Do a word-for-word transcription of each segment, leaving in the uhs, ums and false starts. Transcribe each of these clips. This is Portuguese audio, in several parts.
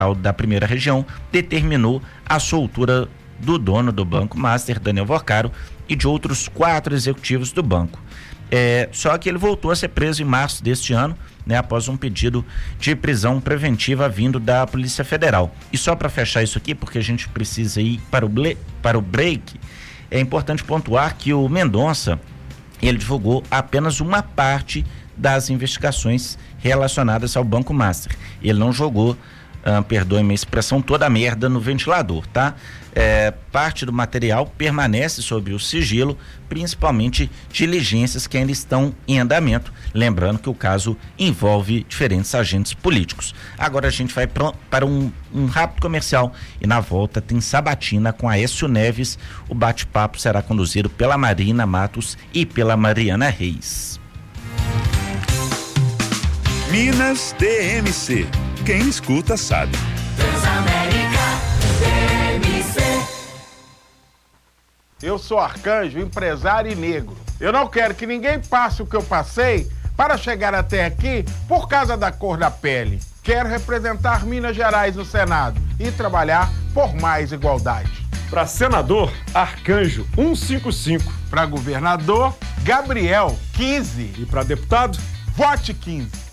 da primeira região determinou a soltura do dono do Banco Master, Daniel Vorcaro, e de outros quatro executivos do banco. É, só que ele voltou a ser preso em março deste ano, né, após um pedido de prisão preventiva vindo da Polícia Federal. E só para fechar isso aqui, porque a gente precisa ir para o, ble- para o break, é importante pontuar que o Mendonça, ele divulgou apenas uma parte das investigações relacionadas ao Banco Master. Ele não jogou, ah, perdoe-me a expressão, toda a merda no ventilador, tá? É, parte do material permanece sob o sigilo, principalmente diligências que ainda estão em andamento, lembrando que o caso envolve diferentes agentes políticos. Agora a gente vai pro, para um, um rápido comercial e na volta tem Sabatina com Aécio Neves. O bate-papo será conduzido pela Marina Matos e pela Mariana Reis. Minas D M C, quem escuta sabe. Transamérica D M C. Eu sou Arcanjo, empresário e negro. Eu não quero que ninguém passe o que eu passei para chegar até aqui por causa da cor da pele. Quero representar Minas Gerais no Senado e trabalhar por mais igualdade. Para senador, Arcanjo cento e cinquenta e cinco. Para governador, Gabriel quinze. E para deputado, vote quinze.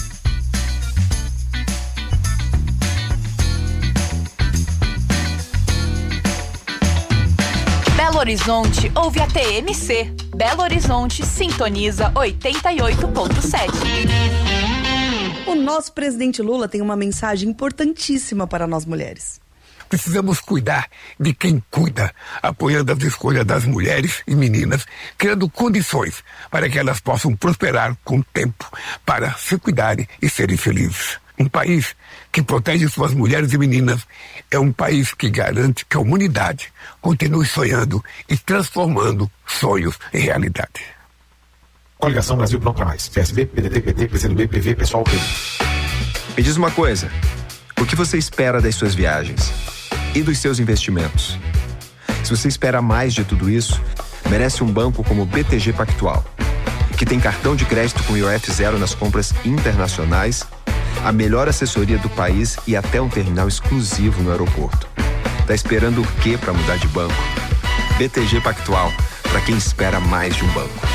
Belo Horizonte ouve a T M C. Belo Horizonte sintoniza oitenta e oito ponto sete. O nosso presidente Lula tem uma mensagem importantíssima para nós mulheres. Precisamos cuidar de quem cuida, apoiando as escolhas das mulheres e meninas, criando condições para que elas possam prosperar com o tempo, para se cuidarem e serem felizes. Um país que protege suas mulheres e meninas é um país que garante que a humanidade continue sonhando e transformando sonhos em realidade. Coligação Brasil Pronto Pra Mais. P S B, P D T, P T, P C do B, P V, Pessoal, P M. Me diz uma coisa, o que você espera das suas viagens e dos seus investimentos? Se você espera mais de tudo isso, merece um banco como o B T G Pactual, que tem cartão de crédito com I O F zero nas compras internacionais, a melhor assessoria do país e até um terminal exclusivo no aeroporto. Tá esperando o quê para mudar de banco? B T G Pactual, para quem espera mais de um banco.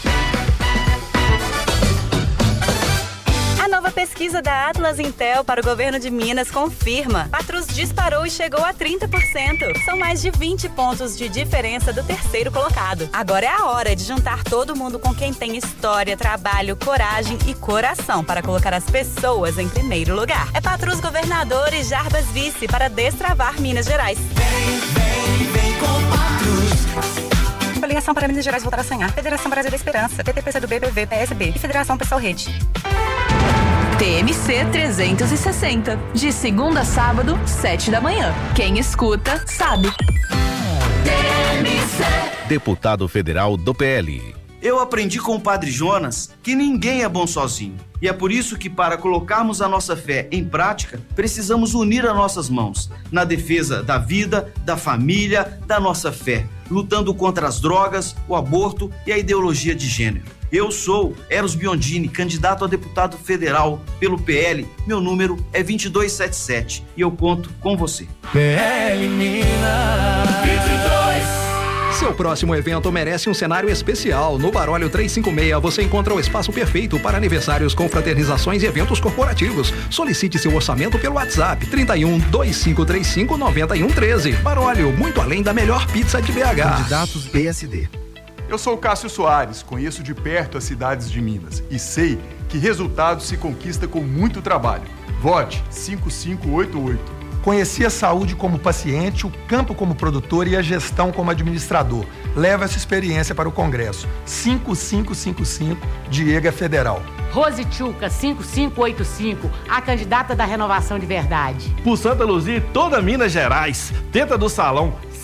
A nova pesquisa da Atlas Intel para o governo de Minas confirma. Patrus disparou e chegou a trinta por cento. São mais de vinte pontos de diferença do terceiro colocado. Agora é a hora de juntar todo mundo com quem tem história, trabalho, coragem e coração para colocar as pessoas em primeiro lugar. É Patrus governador e Jarbas vice para destravar Minas Gerais. Vem, vem, vem com Patrus. Coligação para Minas Gerais voltar a sonhar. Federação Brasil da Esperança. P T P C do B, P V, P S B e Federação Pessoal Rede. T M C trezentos e sessenta, de segunda a sábado, sete da manhã. Quem escuta, sabe. T M C. Deputado federal do P L. Eu aprendi com o Padre Jonas que ninguém é bom sozinho. E é por isso que, para colocarmos a nossa fé em prática, precisamos unir as nossas mãos na defesa da vida, da família, da nossa fé, lutando contra as drogas, o aborto e a ideologia de gênero. Eu sou Eros Biondini, candidato a deputado federal pelo P L. Meu número é vinte e dois setenta e sete e eu conto com você. P L Minas vinte e dois. Seu próximo evento merece um cenário especial. No Baróleo trezentos e cinquenta e seis você encontra o espaço perfeito para aniversários, confraternizações e eventos corporativos. Solicite seu orçamento pelo WhatsApp trinta e um, vinte e cinco trinta e cinco, noventa e um treze. Baróleo, muito além da melhor pizza de B H. Candidatos P S D. Eu sou o Cássio Soares, conheço de perto as cidades de Minas e sei que resultado se conquista com muito trabalho. Vote cinco cinco oito oito. Conheci a saúde como paciente, o campo como produtor e a gestão como administrador. Leva essa experiência para o Congresso. cinco cinco cinco cinco, Diego é Federal. Rose Tchuca, cinco cinco oito cinco, a candidata da Renovação de Verdade. Por Santa Luzia e toda Minas Gerais, tenta do Salão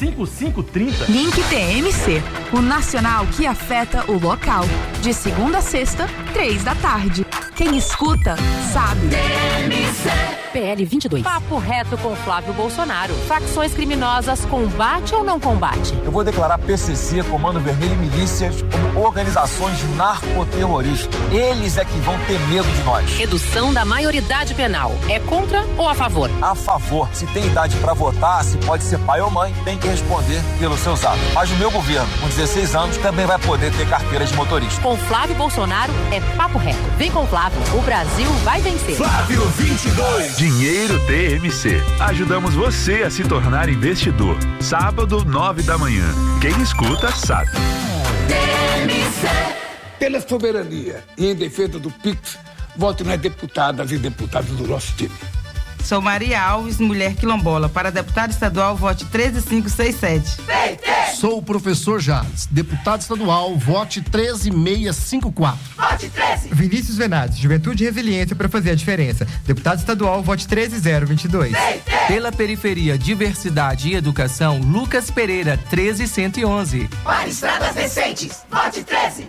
cinco cinco três zero. Link T M C, o nacional que afeta o local. De segunda a sexta, três da tarde. Quem escuta, sabe. T M C. P L vinte e dois. Papo reto com Flávio Bolsonaro. Facções criminosas, combate ou não combate? Eu vou declarar P C C, Comando Vermelho e milícias como organizações narcoterroristas. Eles é que vão ter medo de nós. Redução da maioridade penal. É contra ou a favor? A favor. Se tem idade para votar, se pode ser pai ou mãe, tem que responder pelos seus atos. Mas o meu governo, com dezesseis anos, também vai poder ter carteira de motorista. Com Flávio Bolsonaro é papo reto. Vem com Flávio, o Brasil vai vencer. Flávio vinte e dois. Dinheiro T M C. Ajudamos você a se tornar investidor. Sábado, nove da manhã. Quem escuta, sabe. T M C. Pela soberania e em defesa do Pix, vote nas deputadas e deputados do nosso time. Sou Maria Alves, mulher quilombola. Para deputado estadual, vote treze mil quinhentos e sessenta e sete. Sou o professor Jales, deputado estadual, vote treze mil seiscentos e cinquenta e quatro. Vote treze. Vinícius Venades, Juventude e Resiliência para fazer a diferença. Deputado estadual, vote treze mil vinte e dois. Pela periferia, diversidade e educação, Lucas Pereira, treze mil cento e onze. Para estradas decentes, vote treze.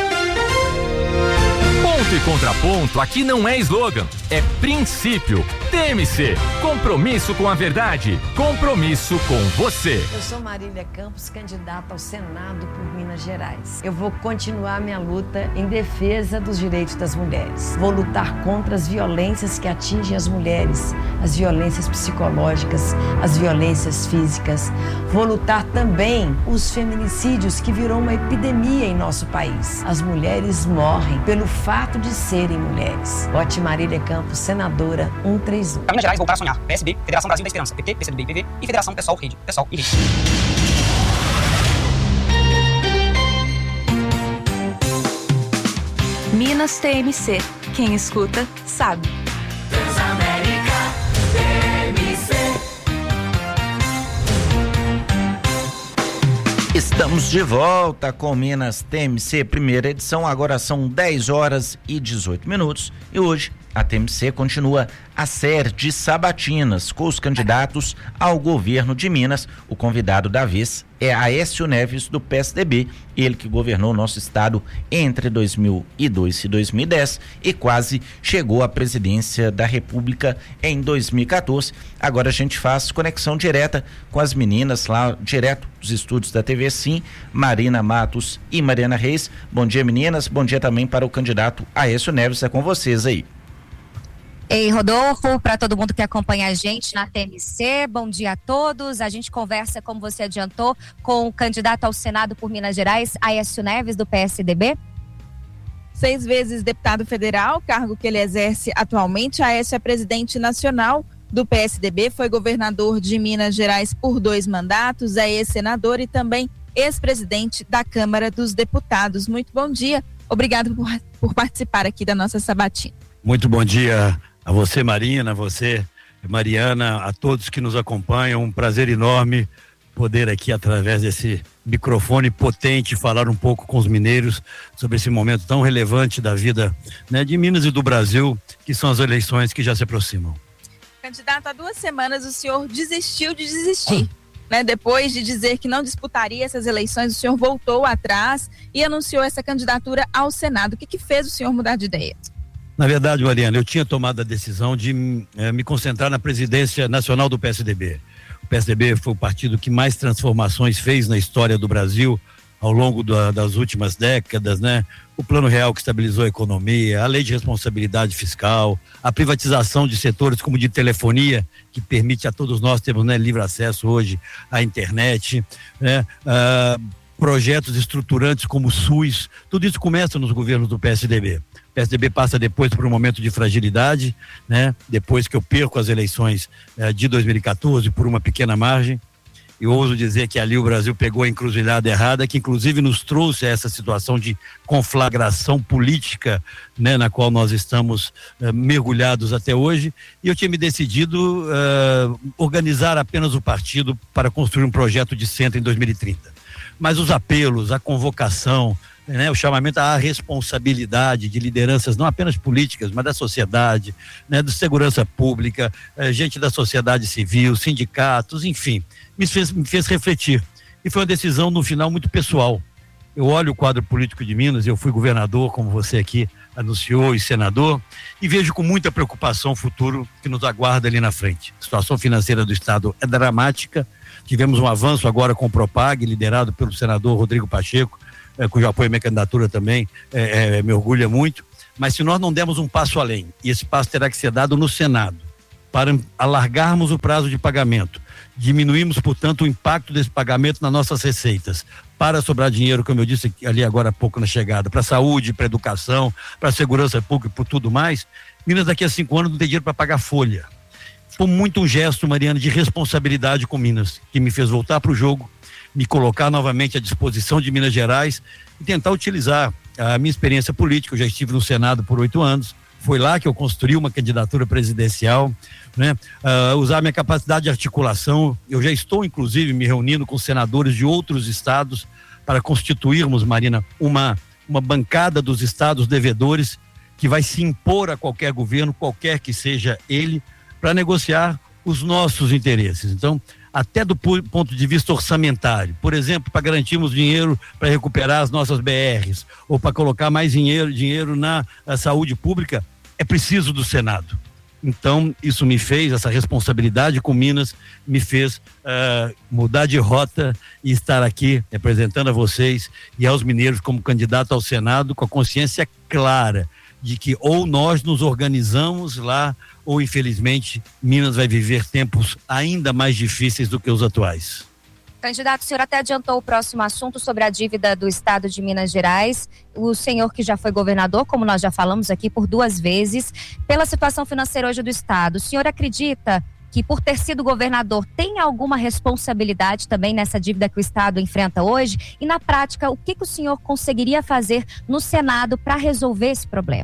Ponto e contraponto aqui não é slogan, é princípio. T M C, compromisso com a verdade, compromisso com você. Eu sou Marília Campos, candidata ao Senado por Minas Gerais. Eu vou continuar minha luta em defesa dos direitos das mulheres. Vou lutar contra as violências que atingem as mulheres, as violências psicológicas, as violências físicas. Vou lutar também os feminicídios, que virou uma epidemia em nosso país. As mulheres morrem pelo fato de serem mulheres. Vote Marília Campos, senadora cento e trinta e um. Para Minas Gerais, voltar a sonhar. P S B, Federação Brasil da Esperança, P T, P C do B, P V e Federação Pessoal, Rede, Pessoal e Rede. Minas T M C. Quem escuta, sabe. Transamérica T M C. Estamos de volta com Minas T M C, primeira edição. Agora são dez horas e dezoito minutos. E hoje a T M C continua a série de sabatinas com os candidatos ao governo de Minas. O convidado da vez é Aécio Neves, do P S D B, ele que governou nosso estado entre dois mil e dois e dois mil e dez e quase chegou à presidência da República em dois mil e quatorze. Agora a gente faz conexão direta com as meninas lá, direto dos estúdios da T V Sim, Marina Matos e Mariana Reis. Bom dia, meninas. Bom dia também para o candidato Aécio Neves. É com vocês aí. Ei, Rodolfo, para todo mundo que acompanha a gente na T M C, bom dia a todos. A gente conversa, como você adiantou, com o candidato ao Senado por Minas Gerais, Aécio Neves, do P S D B. Seis vezes deputado federal, cargo que ele exerce atualmente. Aécio é presidente nacional do P S D B, foi governador de Minas Gerais por dois mandatos, é ex-senador e também ex-presidente da Câmara dos Deputados. Muito bom dia, obrigado por, por participar aqui da nossa sabatina. Muito bom dia a você, Marina, a você, Mariana, a todos que nos acompanham. Um prazer enorme poder aqui, através desse microfone potente, falar um pouco com os mineiros sobre esse momento tão relevante da vida, né, de Minas e do Brasil, que são as eleições que já se aproximam. Candidato, há duas semanas o senhor desistiu de desistir. Né, depois de dizer que não disputaria essas eleições, o senhor voltou atrás e anunciou essa candidatura ao Senado. O que, que fez o senhor mudar de ideia? Na verdade, Mariana, eu tinha tomado a decisão de eh, me concentrar na presidência nacional do P S D B. O P S D B foi o partido que mais transformações fez na história do Brasil ao longo da, das últimas décadas, né? O Plano Real que estabilizou a economia, a Lei de Responsabilidade Fiscal, a privatização de setores como de telefonia, que permite a todos nós termos, né, livre acesso hoje à internet, né? Ah, projetos estruturantes como o SUS, tudo isso começa nos governos do P S D B. O P S D B passa depois por um momento de fragilidade, né? Depois que eu perco as eleições eh, de dois mil e quatorze por uma pequena margem. Eu ouso dizer que ali o Brasil pegou a encruzilhada errada, que inclusive nos trouxe a essa situação de conflagração política, né, na qual nós estamos eh, mergulhados até hoje. E eu tinha me decidido eh, organizar apenas o partido para construir um projeto de centro em dois mil e trinta. Mas os apelos, a convocação, né, o chamamento à responsabilidade de lideranças não apenas políticas, mas da sociedade, né, de segurança pública, eh, gente da sociedade civil, sindicatos, enfim, me fez, me fez refletir. E foi uma decisão, no final, muito pessoal. Eu olho o quadro político de Minas, eu fui governador, como você aqui anunciou, e senador, e vejo com muita preocupação o futuro que nos aguarda ali na frente. A situação financeira do Estado é dramática, tivemos um avanço agora com o Propag, liderado pelo senador Rodrigo Pacheco, eh, cujo apoio à minha candidatura também eh, eh, me orgulha muito, mas se nós não dermos um passo além, e esse passo terá que ser dado no Senado, para alargarmos o prazo de pagamento, diminuímos, portanto, o impacto desse pagamento nas nossas receitas, para sobrar dinheiro, como eu disse ali agora há pouco na chegada, para saúde, para educação, para segurança pública e por tudo mais, Minas daqui a cinco anos não tem dinheiro para pagar folha. Foi muito um gesto, Mariana, de responsabilidade com Minas, que me fez voltar para o jogo, me colocar novamente à disposição de Minas Gerais e tentar utilizar a minha experiência política. Eu já estive no Senado por oito anos, foi lá que eu construí uma candidatura presidencial, né? Uh, usar minha capacidade de articulação. Eu já estou, inclusive, me reunindo com senadores de outros estados para constituirmos, Marina, uma, uma bancada dos estados devedores que vai se impor a qualquer governo, qualquer que seja ele, para negociar os nossos interesses. Então, até do ponto de vista orçamentário, por exemplo, para garantirmos dinheiro para recuperar as nossas B Rs, ou para colocar mais dinheiro, dinheiro na saúde pública, é preciso do Senado. Então, isso me fez, essa responsabilidade com Minas, me fez uh, mudar de rota e estar aqui representando a vocês e aos mineiros como candidato ao Senado, com a consciência clara de que ou nós nos organizamos lá, ou infelizmente Minas vai viver tempos ainda mais difíceis do que os atuais. Candidato, o senhor até adiantou o próximo assunto sobre a dívida do Estado de Minas Gerais. O senhor que já foi governador, como nós já falamos aqui por duas vezes, pela situação financeira hoje do Estado, o senhor acredita que por ter sido governador tem alguma responsabilidade também nessa dívida que o Estado enfrenta hoje? E na prática, o que, que o senhor conseguiria fazer no Senado para resolver esse problema?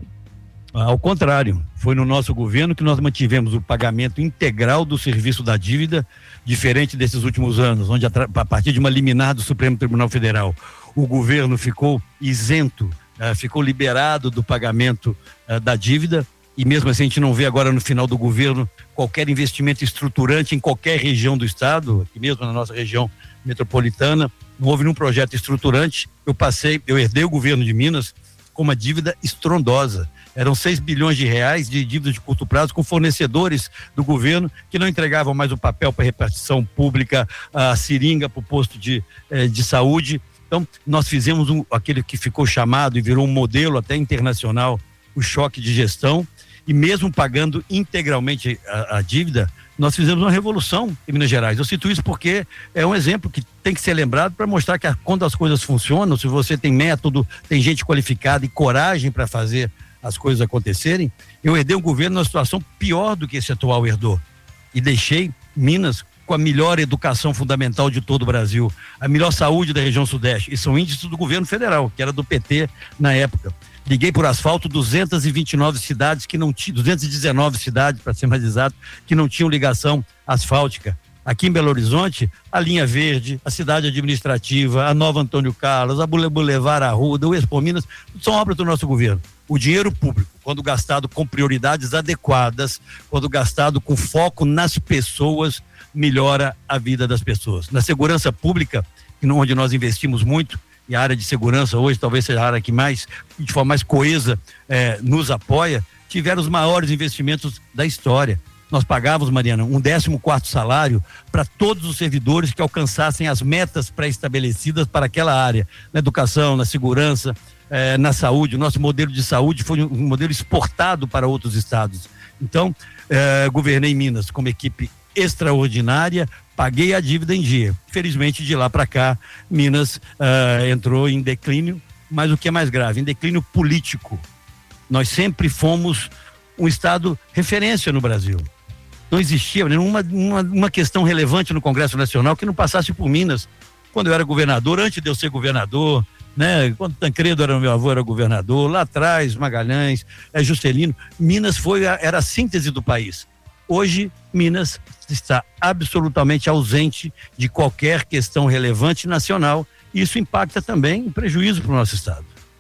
Ao contrário, foi no nosso governo que nós mantivemos o pagamento integral do serviço da dívida, diferente desses últimos anos, onde a, a partir de uma liminar do Supremo Tribunal Federal, o governo ficou isento, uh, ficou liberado do pagamento uh, da dívida, e mesmo assim a gente não vê agora no final do governo qualquer investimento estruturante em qualquer região do estado, aqui mesmo na nossa região metropolitana, não houve nenhum projeto estruturante. Eu passei, eu herdei o governo de Minas com uma dívida estrondosa. Eram seis bilhões de reais de dívida de curto prazo com fornecedores do governo que não entregavam mais o papel para repartição pública, a seringa para o posto de, eh, de saúde. Então, nós fizemos um, aquele que ficou chamado e virou um modelo até internacional, o choque de gestão, e mesmo pagando integralmente a, a dívida, nós fizemos uma revolução em Minas Gerais. Eu cito isso porque é um exemplo que tem que ser lembrado para mostrar que a, quando as coisas funcionam, se você tem método, tem gente qualificada e coragem para fazer as coisas acontecerem. Eu herdei um governo numa situação pior do que esse atual herdou e deixei Minas com a melhor educação fundamental de todo o Brasil, a melhor saúde da região sudeste. Isso são índices do governo federal, que era do P T na época. Liguei por asfalto duzentas e vinte e nove cidades que não tinham, duzentas e dezenove cidades, para ser mais exato, que não tinham ligação asfáltica. Aqui em Belo Horizonte, a linha verde, a cidade administrativa, a Nova Antônio Carlos, a Boulevard Arruda, o Expo Minas, são obras do nosso governo. O dinheiro público, quando gastado com prioridades adequadas, quando gastado com foco nas pessoas, melhora a vida das pessoas. Na segurança pública, onde nós investimos muito, e a área de segurança hoje talvez seja a área que mais, de forma mais coesa, eh, nos apoia, tiveram os maiores investimentos da história. Nós pagávamos, Mariana, um décimo quarto salário para todos os servidores que alcançassem as metas pré-estabelecidas para aquela área, na educação, na segurança, eh, na saúde. O nosso modelo de saúde foi um modelo exportado para outros estados. Então, eh, governei Minas como equipe extraordinária, paguei a dívida em dia. Felizmente, de lá para cá, Minas uh, entrou em declínio, mas o que é mais grave, em declínio político. Nós sempre fomos um estado referência no Brasil. Não existia uma, uma, uma questão relevante no Congresso Nacional que não passasse por Minas. Quando eu era governador, antes de eu ser governador, né? Quando Tancredo era meu avô, era governador, lá atrás, Magalhães, é, Juscelino, Minas foi a, era a síntese do país. Hoje, Minas está absolutamente ausente de qualquer questão relevante nacional isso impacta também em prejuízo para o nosso estado.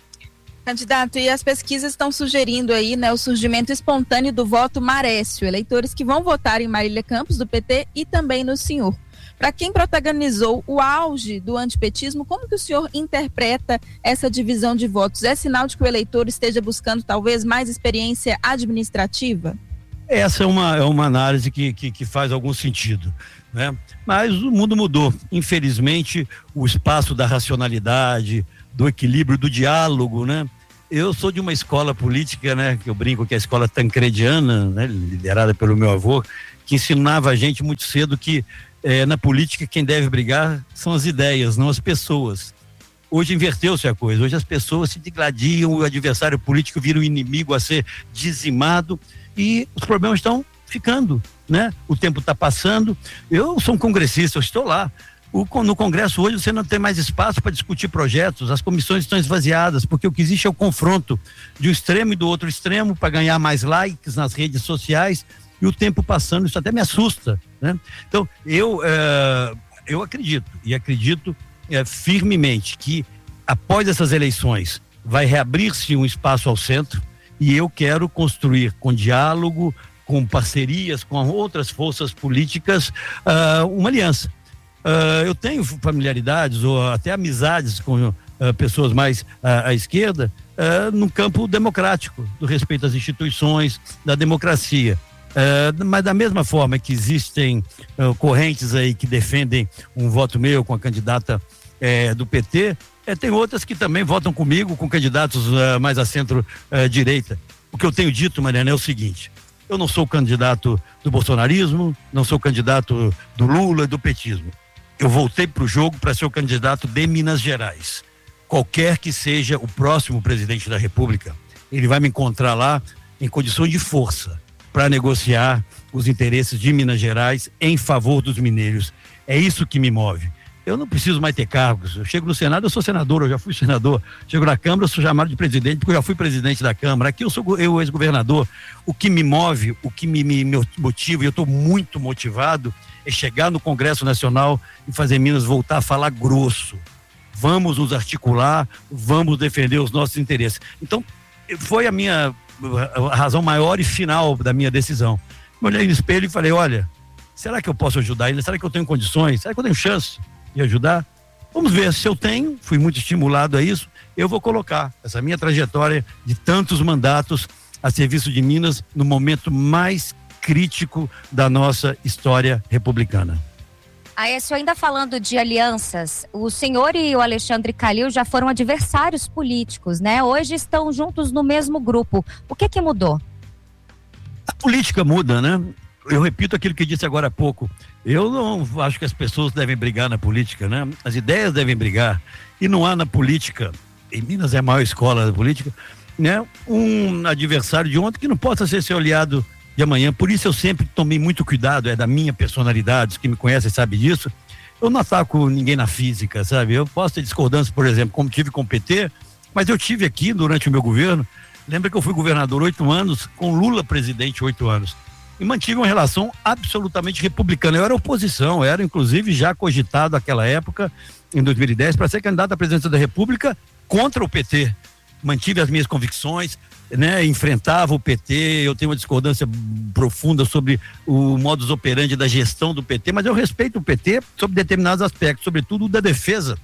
Candidato, e as pesquisas estão sugerindo aí, né, o surgimento espontâneo do voto Marécio, eleitores que vão votar em Marília Campos, do P T, e também no senhor. Para quem protagonizou o auge do antipetismo, como que o senhor interpreta essa divisão de votos? É sinal de que o eleitor esteja buscando talvez mais experiência administrativa? Essa é uma, é uma análise que, que, que faz algum sentido, né? Mas o mundo mudou. Infelizmente, o espaço da racionalidade, do equilíbrio, do diálogo, né? Eu sou de uma escola política, né? Que eu brinco que é a escola tancrediana, né? Liderada pelo meu avô, que ensinava a gente muito cedo que eh, na política quem deve brigar são as ideias, não as pessoas. Hoje inverteu-se a coisa, hoje as pessoas se digladiam, o adversário político vira um inimigo a ser dizimado e os problemas estão ficando, né? O tempo está passando. Eu sou um congressista, eu estou lá. O, no Congresso hoje você não tem mais espaço para discutir projetos, as comissões estão esvaziadas, porque o que existe é o confronto de um extremo e do outro extremo para ganhar mais likes nas redes sociais e o tempo passando, isso até me assusta, né? Então, eu, é, eu acredito, e acredito é, firmemente que após essas eleições vai reabrir-se um espaço ao centro e eu quero construir com diálogo, com parcerias, com outras forças políticas, uh, uma aliança. Uh, eu tenho familiaridades ou até amizades com uh, pessoas mais uh, à esquerda uh, no campo democrático, do respeito às instituições, da democracia. Uh, mas da mesma forma que existem uh, correntes aí que defendem um voto meu com a candidata uh, do P T, uh, tem outras que também votam comigo com candidatos uh, mais a centro-direita. Uh, o que eu tenho dito, Mariana, é o seguinte: eu não sou candidato do bolsonarismo, não sou candidato do Lula e do petismo. Eu voltei para o jogo para ser o candidato de Minas Gerais. Qualquer que seja o próximo presidente da República, ele vai me encontrar lá em condições de força para negociar os interesses de Minas Gerais em favor dos mineiros. É isso que me move. Eu não preciso mais ter cargos. Eu chego no Senado, eu sou senador, eu já fui senador. Chego na Câmara, eu sou chamado de presidente, porque eu já fui presidente da Câmara. Aqui eu sou eu, ex-governador. O que me move, o que me, me, me motiva, e eu estou muito motivado, é chegar no Congresso Nacional e fazer Minas voltar a falar grosso. Vamos nos articular, vamos defender os nossos interesses. Então, foi a minha a razão maior e final da minha decisão. Eu olhei no espelho e falei, olha, será que eu posso ajudar ainda? Será que eu tenho condições? Será que eu tenho chance de ajudar? Vamos ver, se eu tenho, fui muito estimulado a isso, eu vou colocar essa minha trajetória de tantos mandatos a serviço de Minas no momento mais crítico da nossa história republicana. Aécio, ainda falando de alianças, o senhor e o Alexandre Calil já foram adversários políticos, né? Hoje estão juntos no mesmo grupo. O que que mudou? A política muda, né? Eu repito aquilo que disse agora há pouco. Eu não acho que as pessoas devem brigar na política, né? As ideias devem brigar. E não há na política, em Minas é a maior escola da política, né? Um adversário de ontem que não possa ser seu aliado de amanhã. Por isso eu sempre tomei muito cuidado, é da minha personalidade, os que me conhecem sabem disso. Eu não ataco ninguém na física, sabe? Eu posso ter discordância, por exemplo, como tive com o P T, mas eu tive aqui durante o meu governo. Lembra que eu fui governador oito anos, com Lula presidente oito anos. E mantive uma relação absolutamente republicana. Eu era oposição, eu era inclusive já cogitado naquela época, em dois mil e dez, para ser candidato à presidência da República contra o P T. Mantive as minhas convicções, né, enfrentava o P T, eu tenho uma discordância profunda sobre o modus operandi da gestão do P T, mas eu respeito o P T sobre determinados aspectos, sobretudo da defesa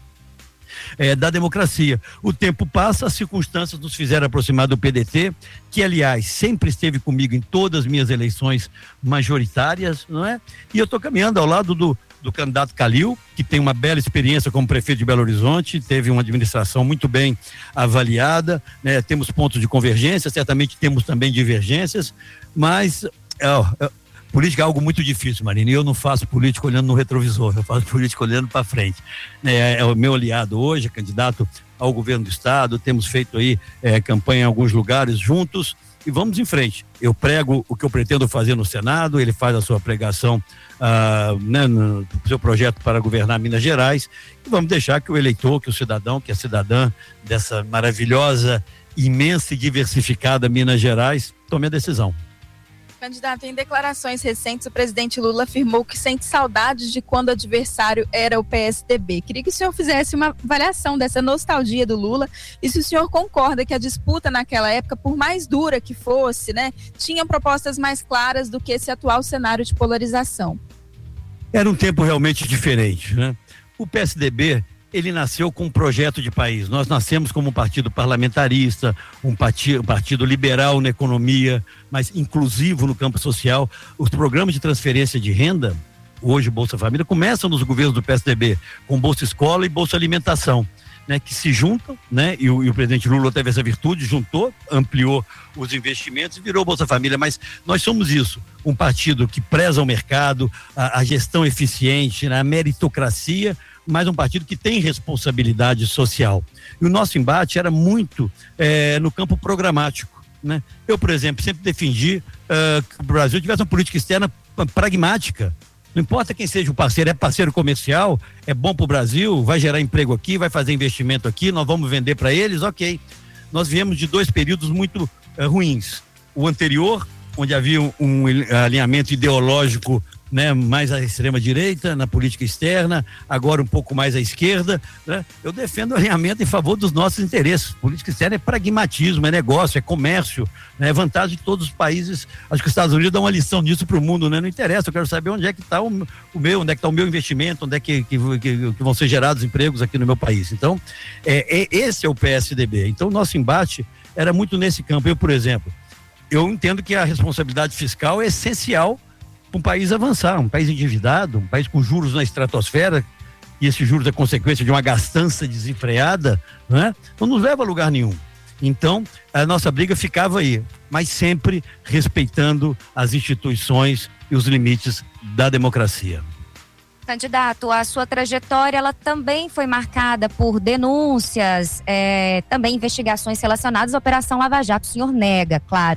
é, da democracia. O tempo passa, as circunstâncias nos fizeram aproximar do P D T, que aliás sempre esteve comigo em todas as minhas eleições majoritárias, não é? E eu estou caminhando ao lado do do candidato Calil, que tem uma bela experiência como prefeito de Belo Horizonte, teve uma administração muito bem avaliada, né? Temos pontos de convergência, certamente temos também divergências, mas ó, política é algo muito difícil, Marina, e eu não faço política olhando no retrovisor, eu faço política olhando para frente. É, é o meu aliado hoje, candidato ao governo do estado, temos feito aí é, campanha em alguns lugares juntos, e vamos em frente. Eu prego o que eu pretendo fazer no Senado, ele faz a sua pregação ah, né, no seu projeto para governar Minas Gerais, e vamos deixar que o eleitor, que o cidadão, que a cidadã dessa maravilhosa, imensa e diversificada Minas Gerais tome a decisão. Candidato, em declarações recentes, o presidente Lula afirmou que sente saudades de quando o adversário era o P S D B. Queria que o senhor fizesse uma avaliação dessa nostalgia do Lula e se o senhor concorda que a disputa naquela época, por mais dura que fosse, né, tinha propostas mais claras do que esse atual cenário de polarização. Era um tempo realmente diferente, né? O P S D B, ele nasceu com um projeto de país. Nós nascemos como um partido parlamentarista, um partido, um partido liberal na economia, mas inclusivo no campo social. Os programas de transferência de renda, hoje Bolsa Família, começam nos governos do P S D B, com Bolsa Escola e Bolsa Alimentação, né, que se juntam, né, e o, e o presidente Lula teve essa virtude, juntou, ampliou os investimentos e virou Bolsa Família. Mas nós somos isso, um partido que preza o mercado, a, a gestão eficiente, né, a meritocracia, mas um partido que tem responsabilidade social. E o nosso embate era muito eh, no campo programático, né? Eu, por exemplo, sempre defendi uh, que o Brasil tivesse uma política externa pragmática. Não importa quem seja o parceiro, é parceiro comercial, é bom para o Brasil, vai gerar emprego aqui, vai fazer investimento aqui, nós vamos vender para eles, ok. Nós viemos de dois períodos muito uh, ruins. O anterior, onde havia um, um alinhamento ideológico, né, mais à extrema direita na política externa, agora um pouco mais à esquerda, né? Eu defendo o alinhamento em favor dos nossos interesses. Política externa é pragmatismo, é negócio, é comércio, né? É vantagem de todos os países. Acho que os Estados Unidos dão uma lição nisso para o mundo, né? Não interessa, eu quero saber onde é que está o, o meu, onde é que está o meu investimento, onde é que, que, que, que vão ser gerados empregos aqui no meu país. Então, é, é, esse é o P S D B. Então, o nosso embate era muito nesse campo. Eu, por exemplo, eu entendo que a responsabilidade fiscal é essencial para um país avançar, um país endividado, um país com juros na estratosfera, e esses juros é consequência de uma gastança desenfreada, né? Não nos leva a lugar nenhum. Então, a nossa briga ficava aí, mas sempre respeitando as instituições e os limites da democracia. Candidato, a sua trajetória ela também foi marcada por denúncias, é, também investigações relacionadas à Operação Lava Jato. O senhor nega, claro,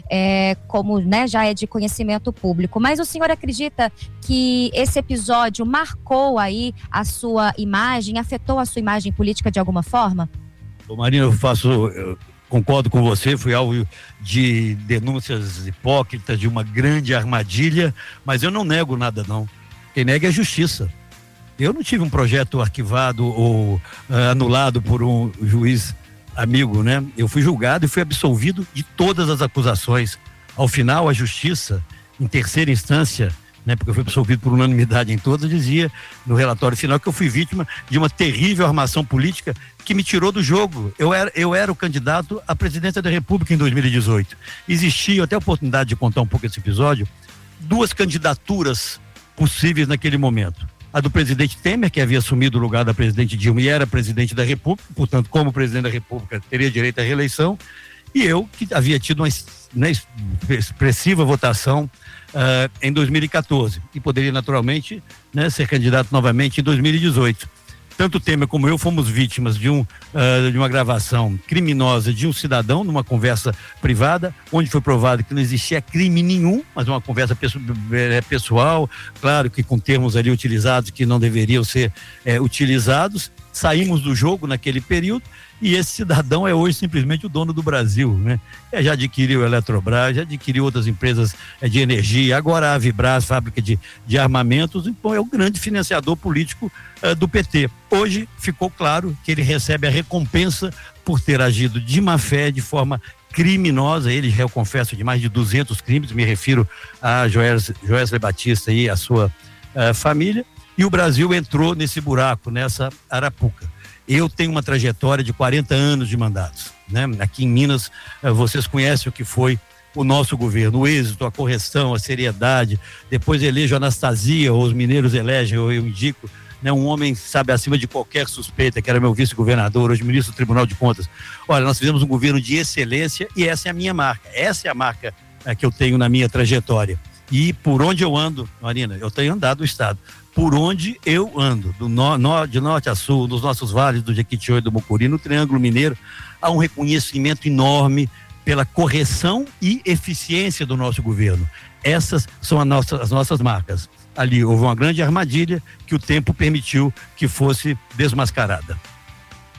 é, como né, já é de conhecimento público. Mas o senhor acredita que esse episódio marcou aí a sua imagem, afetou a sua imagem política de alguma forma? Ô Marina, eu faço... Eu... Concordo com você, fui alvo de denúncias hipócritas, de uma grande armadilha, mas eu não nego nada não. Quem nega é a justiça. Eu não tive um projeto arquivado ou uh, anulado por um juiz amigo, né? Eu fui julgado e fui absolvido de todas as acusações. Ao final, a justiça, em terceira instância, né, porque eu fui absolvido por unanimidade em todas, dizia no relatório final que eu fui vítima de uma terrível armação política que me tirou do jogo. Eu era, eu era o candidato à presidência da República em dois mil e dezoito. Existia, até a oportunidade de contar um pouco esse episódio, duas candidaturas possíveis naquele momento. A do presidente Temer, que havia assumido o lugar da presidente Dilma e era presidente da República, portanto, como presidente da República, teria direito à reeleição, e eu, que havia tido uma, né, expressiva votação Uh, em dois mil e quatorze e poderia naturalmente, né, ser candidato novamente em dois mil e dezoito. Tanto Temer como eu fomos vítimas de, um, uh, de uma gravação criminosa de um cidadão numa conversa privada, onde foi provado que não existia crime nenhum, mas uma conversa pessoal, claro que com termos ali utilizados que não deveriam ser é, utilizados. Saímos do jogo naquele período e esse cidadão é hoje simplesmente o dono do Brasil, né? Já adquiriu a Eletrobras, já adquiriu outras empresas de energia, agora a Vibras, fábrica de, de armamentos, então é o grande financiador político uh, do P T. Hoje ficou claro que ele recebe a recompensa por ter agido de má fé, de forma criminosa. Ele, eu confesso, de mais de duzentos crimes, me refiro a Joesley Batista e a sua uh, família, e o Brasil entrou nesse buraco, nessa arapuca. Eu tenho uma trajetória de quarenta anos de mandatos, né? Aqui em Minas, vocês conhecem o que foi o nosso governo, o êxito, a correção, a seriedade. Depois elejo a Anastasia, ou os mineiros elegem, ou eu indico, né, um homem, sabe, acima de qualquer suspeita, que era meu vice-governador, hoje ministro do Tribunal de Contas. Olha, nós fizemos um governo de excelência e essa é a minha marca, essa é a marca é, que eu tenho na minha trajetória. E por onde eu ando, Marina, eu tenho andado o Estado. Por onde eu ando, do no, no, de norte a sul, nos nossos vales do Jequitinhonha e do Mucuri, no Triângulo Mineiro, há um reconhecimento enorme pela correção e eficiência do nosso governo. Essas são a nossa, as nossas marcas. Ali houve uma grande armadilha que o tempo permitiu que fosse desmascarada.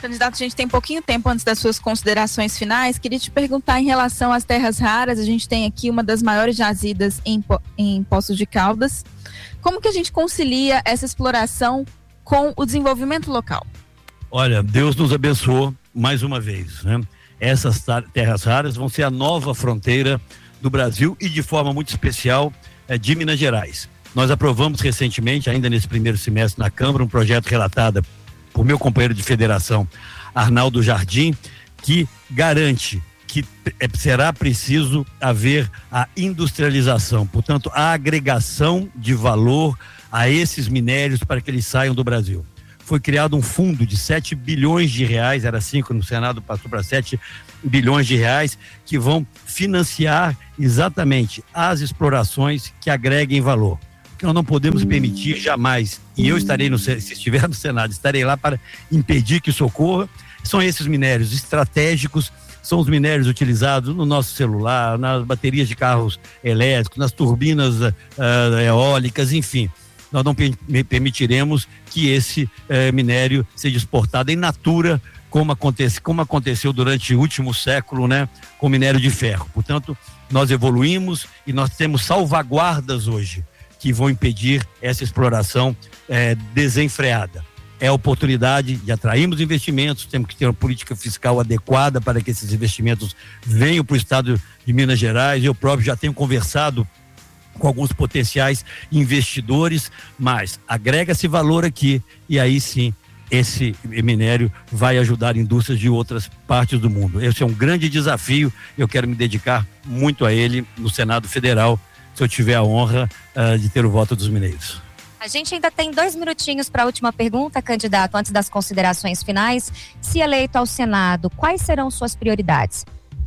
Candidato, a gente tem pouquinho tempo antes das suas considerações finais. Queria te perguntar em relação às terras raras. A gente tem aqui uma das maiores jazidas em, em Poços de Caldas. Como que a gente concilia essa exploração com o desenvolvimento local? Olha, Deus nos abençoou mais uma vez, né? Essas terras raras vão ser a nova fronteira do Brasil e de forma muito especial é, de Minas Gerais. Nós aprovamos recentemente, ainda nesse primeiro semestre na Câmara, um projeto relatado por meu companheiro de federação, Arnaldo Jardim, que garante que será preciso haver a industrialização, portanto, a agregação de valor a esses minérios para que eles saiam do Brasil. Foi criado um fundo de sete bilhões de reais, era cinco no Senado, passou para sete bilhões de reais, que vão financiar exatamente as explorações que agreguem valor. Nós não podemos permitir jamais, e eu estarei no, se estiver no Senado, estarei lá para impedir que isso ocorra. São esses minérios estratégicos, são os minérios utilizados no nosso celular, nas baterias de carros elétricos, nas turbinas uh, eólicas, enfim. Nós não permitiremos que esse uh, minério seja exportado em natura, como, acontece, como aconteceu durante o último século, né, com o minério de ferro. Portanto, nós evoluímos e nós temos salvaguardas hoje que vão impedir essa exploração é, desenfreada. É a oportunidade de atrairmos investimentos, temos que ter uma política fiscal adequada para que esses investimentos venham para o estado de Minas Gerais. Eu próprio já tenho conversado com alguns potenciais investidores, mas agrega-se valor aqui e aí sim esse minério vai ajudar indústrias de outras partes do mundo. Esse é um grande desafio, eu quero me dedicar muito a ele no Senado Federal, se eu tiver a honra uh, de ter o voto dos mineiros. A gente ainda tem dois minutinhos para a última pergunta, candidato, antes das considerações finais. Se eleito ao Senado, quais serão suas prioridades?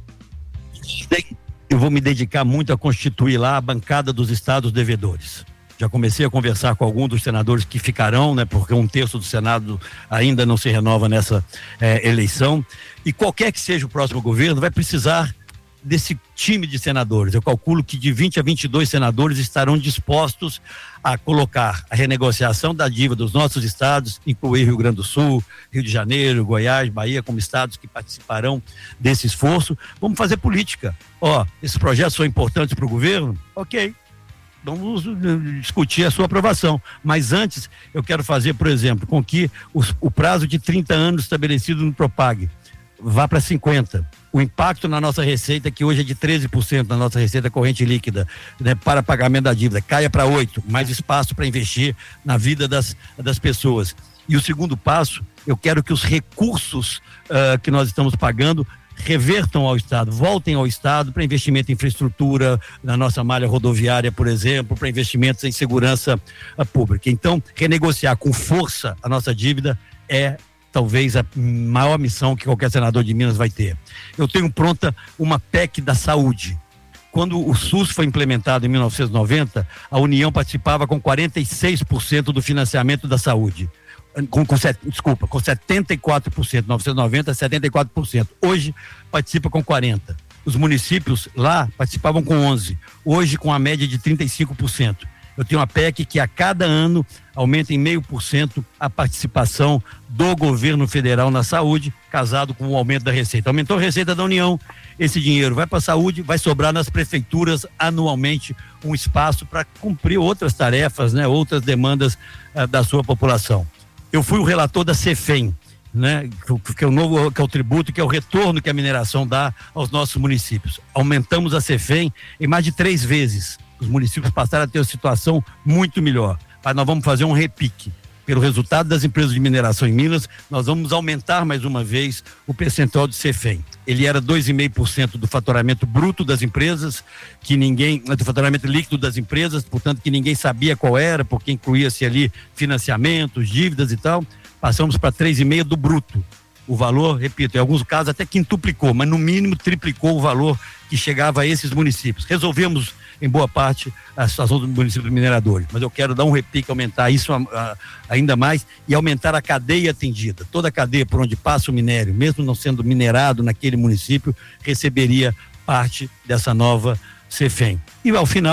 Eu vou me dedicar muito a constituir lá a bancada dos estados devedores. Já comecei a conversar com alguns dos senadores que ficarão, né, porque um terço do Senado ainda não se renova nessa eh, eleição. E qualquer que seja o próximo governo vai precisar desse time de senadores. Eu calculo que de vinte a vinte e dois senadores estarão dispostos a colocar a renegociação da dívida dos nossos estados, incluir Rio Grande do Sul, Rio de Janeiro, Goiás, Bahia, como estados que participarão desse esforço. Vamos fazer política. Ó, esses projetos são importantes para o governo? Ok. Vamos discutir a sua aprovação. Mas antes, eu quero fazer, por exemplo, com que os, o prazo de trinta anos estabelecido no Propag vá para cinquenta. O impacto na nossa receita, que hoje é de treze por cento da nossa receita corrente líquida, né, para pagamento da dívida, caia para oito por cento, mais espaço para investir na vida das, das pessoas. E o segundo passo, eu quero que os recursos uh, que nós estamos pagando revertam ao Estado, voltem ao Estado para investimento em infraestrutura, na nossa malha rodoviária, por exemplo, para investimentos em segurança uh, pública. Então, renegociar com força a nossa dívida é talvez a maior missão que qualquer senador de Minas vai ter. Eu tenho pronta uma P E C da saúde. Quando o SUS foi implementado em mil novecentos e noventa, a União participava com quarenta e seis por cento do financiamento da saúde. Com, com, desculpa, com setenta e quatro por cento, novecentos e noventa, setenta e quatro por cento. Hoje participa com quarenta por cento. Os municípios lá participavam com onze por cento. Hoje com a média de trinta e cinco por cento. Eu tenho uma P E C que a cada ano aumenta em meio por cento a participação do governo federal na saúde, casado com o aumento da receita. Aumentou a receita da União, esse dinheiro vai para a saúde, vai sobrar nas prefeituras anualmente um espaço para cumprir outras tarefas, né, outras demandas uh, da sua população. Eu fui o relator da CEFEM, né, que é o novo, que é o tributo, que é o retorno que a mineração dá aos nossos municípios. Aumentamos a CEFEM em mais de três vezes. Os municípios passaram a ter uma situação muito melhor. Mas nós vamos fazer um repique. Pelo resultado das empresas de mineração em Minas, nós vamos aumentar mais uma vez o percentual de CEFEM. Ele era dois vírgula cinco por cento do faturamento bruto das empresas, que ninguém, do faturamento líquido das empresas, portanto que ninguém sabia qual era, porque incluía-se ali financiamentos, dívidas e tal. Passamos para três vírgula cinco por cento do bruto. O valor, repito, em alguns casos até quintuplicou, mas no mínimo triplicou o valor que chegava a esses municípios. Resolvemos, em boa parte, a situação dos municípios mineradores, mas eu quero dar um repique, aumentar isso a, a, ainda mais e aumentar a cadeia atendida. Toda a cadeia por onde passa o minério, mesmo não sendo minerado naquele município, receberia parte dessa nova CEFEM. E ao final,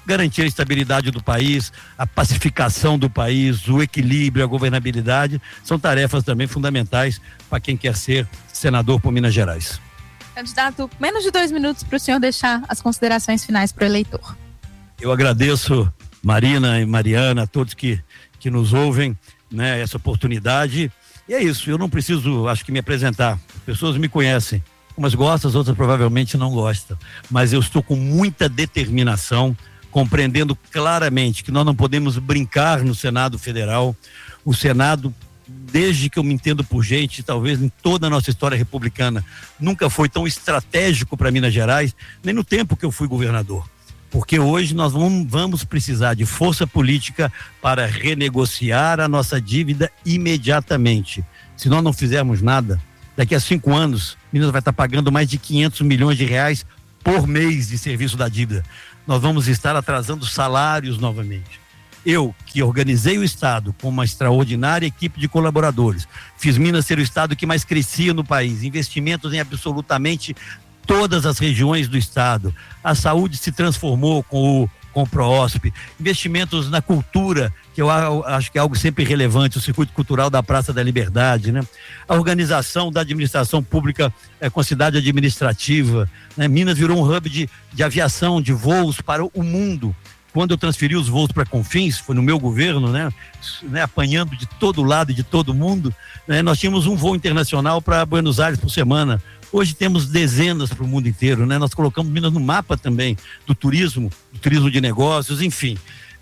garantir a estabilidade do país, a pacificação do país, o equilíbrio, a governabilidade, são tarefas também fundamentais para quem quer ser senador por Minas Gerais. Candidato, menos de dois minutos para o senhor deixar as considerações finais para o eleitor. Eu agradeço, Marina e Mariana, a todos que, que nos ouvem, né, essa oportunidade. E é isso, eu não preciso, acho que me apresentar. As pessoas me conhecem. Umas gostam, as outras provavelmente não gostam. Mas eu estou com muita determinação, compreendendo claramente que nós não podemos brincar no Senado Federal. O Senado, desde que eu me entendo por gente, talvez em toda a nossa história republicana, nunca foi tão estratégico para Minas Gerais, nem no tempo que eu fui governador. Porque hoje nós vamos precisar de força política para renegociar a nossa dívida imediatamente. Se nós não fizermos nada, daqui a cinco anos, Minas vai estar pagando mais de quinhentos milhões de reais por mês de serviço da dívida. Nós vamos estar atrasando salários novamente. Eu, que organizei o Estado com uma extraordinária equipe de colaboradores, fiz Minas ser o Estado que mais crescia no país, investimentos em absolutamente todas as regiões do Estado. A saúde se transformou com o, com o PROOSP, investimentos na cultura, que eu acho que é algo sempre relevante, o circuito cultural da Praça da Liberdade, né? A organização da administração pública é, com a cidade administrativa, né? Minas virou um hub de, de aviação, de voos para o mundo. Quando eu transferi os voos para Confins, foi no meu governo, né? né? Apanhando de todo lado e de todo mundo, né? Nós tínhamos um voo internacional para Buenos Aires por semana. Hoje temos dezenas para o mundo inteiro, né? Nós colocamos Minas no mapa também do turismo, do turismo de negócios, enfim.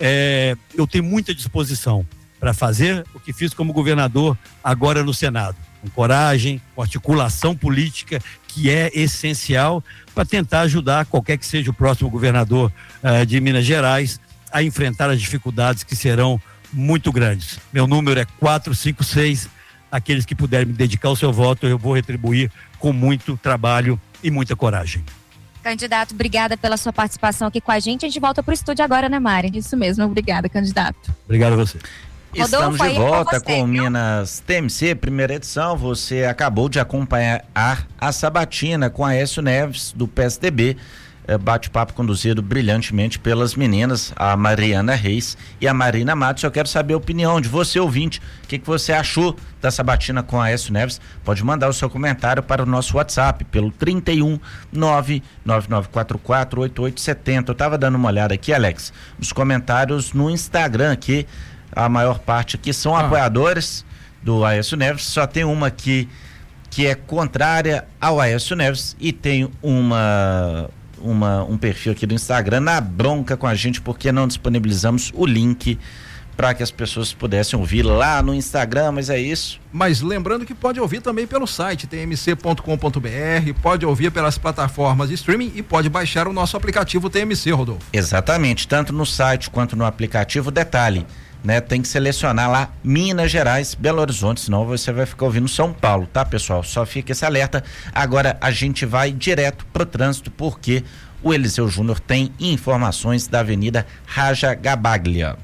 É, eu tenho muita disposição para fazer o que fiz como governador agora no Senado, com coragem, com articulação política, que é essencial para tentar ajudar qualquer que seja o próximo governador uh, de Minas Gerais a enfrentar as dificuldades que serão muito grandes. Meu número é quatro cinco seis. Aqueles que puderem me dedicar o seu voto, eu vou retribuir com muito trabalho e muita coragem. Candidato, obrigada pela sua participação aqui com a gente. A gente volta para o estúdio agora, né, Mari? Isso mesmo, obrigada, candidato. Obrigado a você. Estamos de volta com Minas T M C, primeira edição. Você acabou de acompanhar a sabatina com a Aécio Neves, do P S D B. Bate-papo conduzido brilhantemente pelas meninas, a Mariana Reis e a Marina Matos. Eu quero saber a opinião de você, ouvinte. O que, que você achou da sabatina com a Aécio Neves? Pode mandar o seu comentário para o nosso WhatsApp pelo trinta e um, nove nove nove quatro quatro, oito oito sete zero. Eu estava dando uma olhada aqui, Alex, nos comentários no Instagram aqui. A maior parte aqui são ah. apoiadores do Aécio Neves. Só tem uma aqui que é contrária ao Aécio Neves e tem uma... Uma, um perfil aqui do Instagram na bronca com a gente porque não disponibilizamos o link para que as pessoas pudessem ouvir lá no Instagram, mas é isso. Mas lembrando que pode ouvir também pelo site t m c ponto com ponto b r, pode ouvir pelas plataformas de streaming e pode baixar o nosso aplicativo T M C, Rodolfo. Exatamente, tanto no site quanto no aplicativo. Detalhe, né? Tem que selecionar lá Minas Gerais, Belo Horizonte, senão você vai ficar ouvindo São Paulo, tá, pessoal? Só fica esse alerta. Agora a gente vai direto pro trânsito porque o Eliseu Júnior tem informações da Avenida Raja Gabaglia.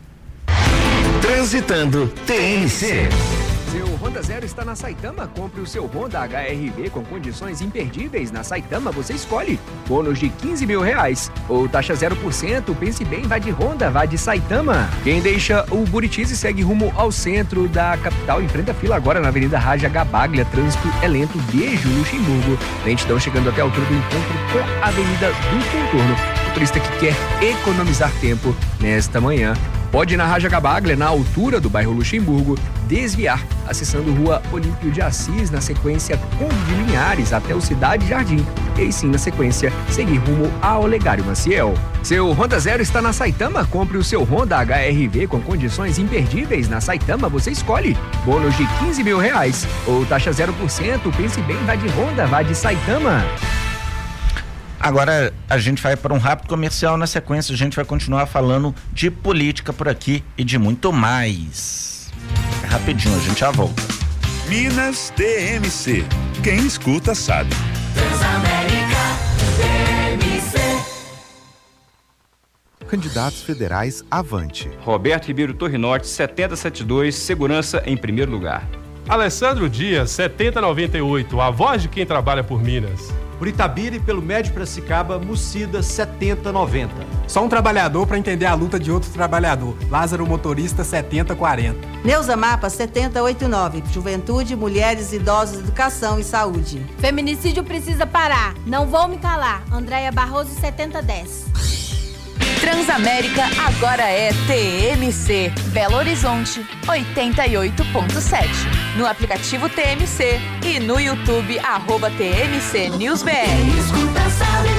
Transitando T M C. Seu Honda Zero está na Saitama. Compre o seu Honda H R V com condições imperdíveis. Na Saitama você escolhe bônus de quinze mil reais ou taxa zero por cento. Pense bem, vá de Honda, vá de Saitama. Quem deixa o Buritis e segue rumo ao centro da capital, enfrenta a fila agora na Avenida Raja Gabaglia. Trânsito é lento desde o Luxemburgo. Lentidão chegando até a altura do encontro com a Avenida do Contorno. O turista que quer economizar tempo nesta manhã pode ir na Raja Gabaglia, na altura do bairro Luxemburgo, desviar, acessando Rua Olímpio de Assis, na sequência Conde de Linhares, até o Cidade Jardim, e aí sim, na sequência, seguir rumo a Olegário Maciel. Seu Honda Zero está na Saitama. Compre o seu Honda H R V com condições imperdíveis. Na Saitama você escolhe bônus de quinze mil reais ou taxa zero por cento. Pense bem, vá de Honda, vá de Saitama. Agora a gente vai para um rápido comercial. Na sequência a gente vai continuar falando de política por aqui e de muito mais. É rapidinho, a gente já volta. Minas T M C. Quem escuta sabe. Transamérica T M C. Candidatos federais avante. Roberto Ribeiro Torre Norte, setenta e setenta e dois, segurança em primeiro lugar. Alessandro Dias, setenta e noventa e oito, a voz de quem trabalha por Minas. Por Itabira e pelo Médio Piracicaba, Mucida setenta noventa. Só um trabalhador para entender a luta de outro trabalhador. Lázaro Motorista setenta quarenta. Neuza Mapa setenta oitenta e nove. Juventude, Mulheres, Idosos, Educação e Saúde. Feminicídio precisa parar. Não vou me calar. Andréia Barroso setenta dez. Transamérica agora é T M C. Belo Horizonte oitenta e oito ponto sete. No aplicativo T M C e no YouTube arroba T M C News B R. Escuta, sabe,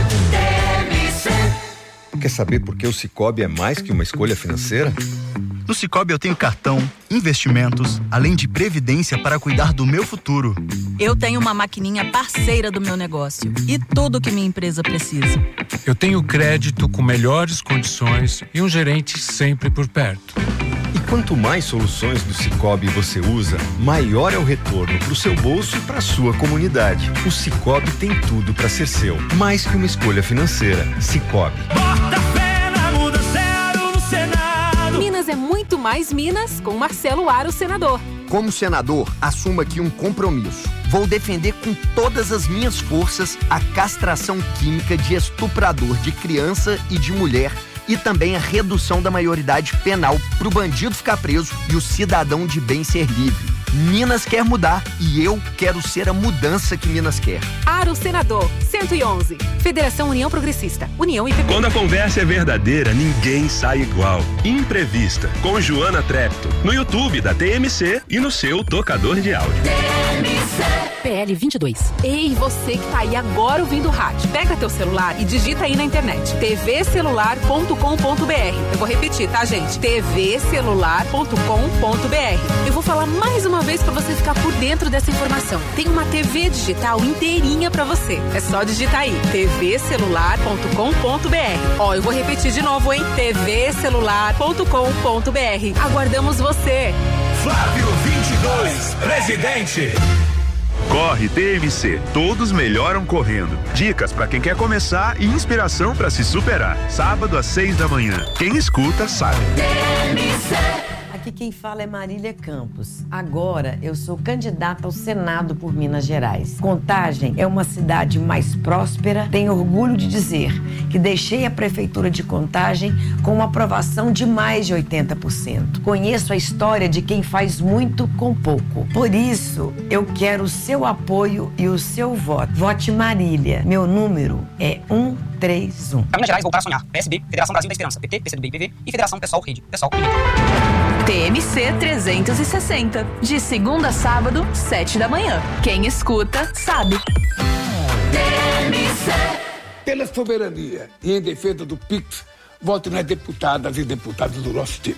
T M C. Quer saber por que o Sicoob é mais que uma escolha financeira? No Sicoob eu tenho cartão, investimentos, além de previdência para cuidar do meu futuro. Eu tenho uma maquininha parceira do meu negócio e tudo que minha empresa precisa. Eu tenho crédito com melhores condições e um gerente sempre por perto. E quanto mais soluções do Sicoob você usa, maior é o retorno para o seu bolso e para a sua comunidade. O Sicoob tem tudo para ser seu, mais que uma escolha financeira. Sicoob. Bota fé na muda zero no Senado. Minas é muito mais Minas com Marcelo Aro, senador. Como senador, assumo aqui um compromisso. Vou defender com todas as minhas forças a castração química de estuprador de criança e de mulher e também a redução da maioridade penal para o bandido ficar preso e o cidadão de bem ser livre. Minas quer mudar e eu quero ser a mudança que Minas quer. Aro Senador, cento e onze. Federação União Progressista, União I P P. Quando a conversa é verdadeira, ninguém sai igual. Imprevista, com Joana Trepto, no YouTube da T M C e no seu tocador de áudio. T M C. P L vinte e dois. Ei, você que tá aí agora ouvindo o rádio, pega teu celular e digita aí na internet t v celular ponto com ponto b r. Eu vou repetir, tá, gente? t v celular ponto com ponto b r. Eu vou falar mais uma vez para você ficar por dentro dessa informação. Tem uma T V digital inteirinha para você. É só digitar aí t v celular ponto com ponto b r. Ó, eu vou repetir de novo, hein? t v celular ponto com ponto b r. Aguardamos você. Flávio vinte e dois, presidente. Corre T M C, todos melhoram correndo. Dicas para quem quer começar e inspiração para se superar. Sábado às seis da manhã. Quem escuta sabe. T M C. Aqui quem fala é Marília Campos. Agora eu sou candidata ao Senado por Minas Gerais. Contagem é uma cidade mais próspera. Tenho orgulho de dizer que deixei a prefeitura de Contagem com uma aprovação de mais de oitenta por cento. Conheço a história de quem faz muito com pouco. Por isso, eu quero o seu apoio e o seu voto. Vote Marília. Meu número é um três um. Para Minas Gerais, voltar a sonhar. P S B, Federação Brasil da Esperança. P T, P C do B e P V e Federação Pessoal Rede. Pessoal Rede. T M C trezentos e sessenta. De segunda a sábado, sete da manhã. Quem escuta, sabe. T M C. Pela soberania e em defesa do Pix, vote nas deputadas e deputados do nosso time.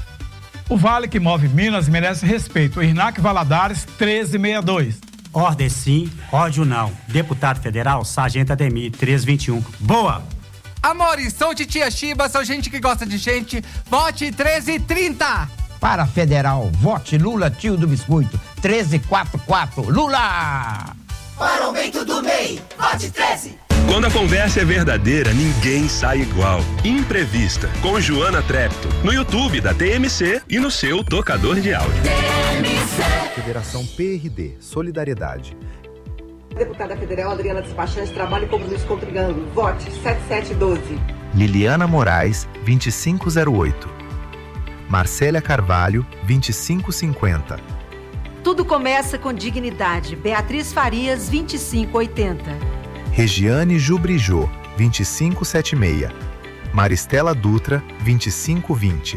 O Vale que move Minas merece respeito. Irnac Valadares, treze sessenta e dois. Ordem sim, ódio não. Deputado federal, Sargento Ademir, trezentos e vinte e um. Boa! Amores, sou Titia Chiba, sou gente que gosta de gente. Vote treze e trinta. Para federal, vote Lula, tio do biscoito, treze e quarenta e quatro. Lula! Para o aumento do M E I, vote treze. Quando a conversa é verdadeira, ninguém sai igual. Imprevista, com Joana Trepto, no YouTube da T M C e no seu tocador de áudio. T M C. Federação P R D, Solidariedade. Deputada Federal Adriana Despachante, trabalho e compromisso com o Triângulo. Vote sete sete um dois. Liliana Moraes, vinte e cinco zero oito. Marcélia Carvalho, vinte e cinco cinquenta. Tudo começa com dignidade. Beatriz Farias, vinte e cinco oitenta. Regiane Jubrijô, vinte e cinco setenta e seis. Maristela Dutra, vinte e cinco vinte.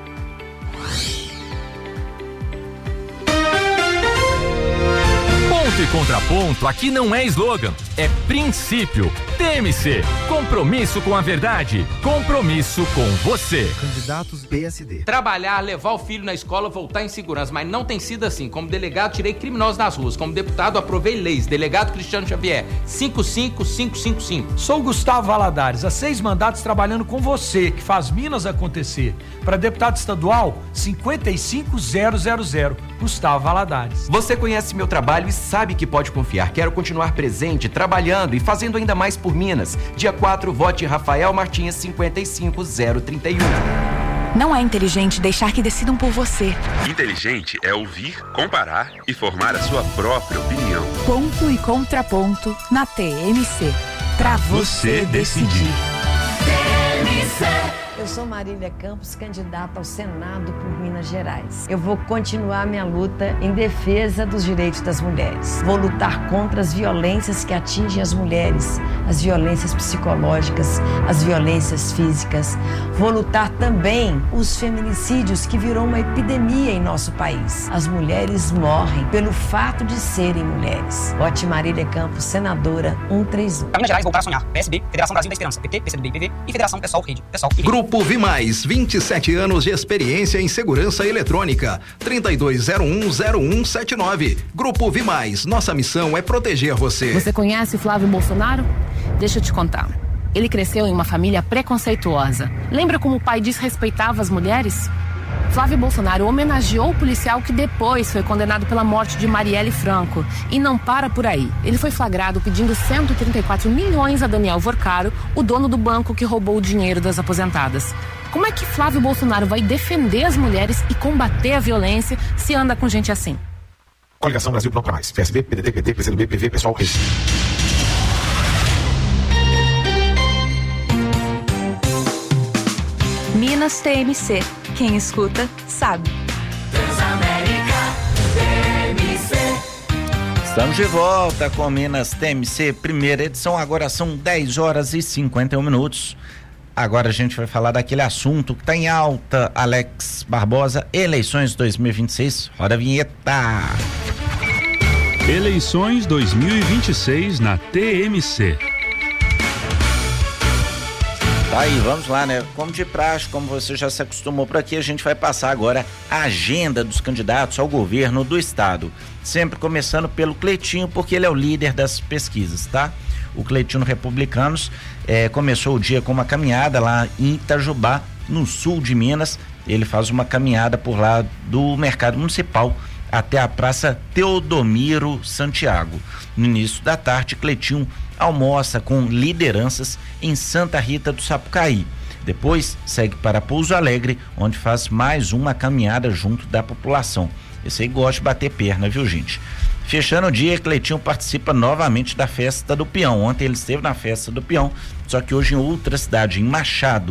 Ponto e contraponto aqui não é slogan, é princípio. T M C, compromisso com a verdade, compromisso com você. Candidatos P S D. Trabalhar, levar o filho na escola, voltar em segurança, mas não tem sido assim. Como delegado, tirei criminosos nas ruas. Como deputado, aprovei leis. Delegado Cristiano Xavier, cinco cinco cinco cinco cinco. Sou Gustavo Valadares, há seis mandatos trabalhando com você, que faz Minas acontecer. Para deputado estadual, cinquenta e cinco zero zero zero. Gustavo Valadares. Você conhece meu trabalho e sabe que pode confiar. Quero continuar presente, trabalhando e fazendo ainda mais por Minas. Dia quatro, vote Rafael Martins, cinquenta e cinco zero trinta e um. Não é inteligente deixar que decidam por você. Inteligente é ouvir, comparar e formar a sua própria opinião. Ponto e contraponto na T M C. Pra você decidir. T M C. Eu sou Marília Campos, candidata ao Senado por Minas Gerais. Eu vou continuar minha luta em defesa dos direitos das mulheres. Vou lutar contra as violências que atingem as mulheres, as violências psicológicas, as violências físicas. Vou lutar também os feminicídios, que virou uma epidemia em nosso país. As mulheres morrem pelo fato de serem mulheres. Vote Marília Campos, senadora cento e trinta e um. Para Minas Gerais, voltar a sonhar. P S B, Federação Brasil da Esperança. P T, P C do B, P V e Federação Pessoal, Rede, Pessoal e Rede. Grupo Vimais, vinte e sete anos de experiência em segurança eletrônica. trinta e dois zero um zero um sete nove. Grupo Vimais, nossa missão é proteger você. Você conhece Flávio Bolsonaro? Deixa eu te contar. Ele cresceu em uma família preconceituosa. Lembra como o pai desrespeitava as mulheres? Flávio Bolsonaro homenageou o policial que depois foi condenado pela morte de Marielle Franco. E não para por aí. Ele foi flagrado pedindo cento e trinta e quatro milhões a Daniel Vorcaro, o dono do banco que roubou o dinheiro das aposentadas. Como é que Flávio Bolsonaro vai defender as mulheres e combater a violência se anda com gente assim? Coligação Brasil Pronto Pra Mais. P S B, P D T, P T, P C do B, P V, Pessoal, Rede. Minas T M C. Quem escuta, sabe. Transamérica T M C. Estamos de volta com Minas T M C, primeira edição. Agora são dez horas e cinquenta e um minutos. Agora a gente vai falar daquele assunto que está em alta, Alex Barbosa, eleições dois mil e vinte e seis. Roda a vinheta. Eleições dois mil e vinte e seis na T M C. Tá aí, vamos lá, né? Como de praxe, como você já se acostumou por aqui, a gente vai passar agora a agenda dos candidatos ao governo do estado. Sempre começando pelo Cleitinho, porque ele é o líder das pesquisas, tá? O Cleitinho Republicanos eh, começou o dia com uma caminhada lá em Itajubá, no sul de Minas. Ele faz uma caminhada por lá do mercado municipal até a Praça Teodomiro Santiago. No início da tarde, Cleitinho almoça com lideranças em Santa Rita do Sapucaí. Depois segue para Pouso Alegre, onde faz mais uma caminhada junto da população. Esse aí gosta de bater perna, viu, gente? Fechando o dia, Cleitinho participa novamente da festa do peão. Ontem ele esteve na festa do peão, só que hoje em outra cidade, em Machado.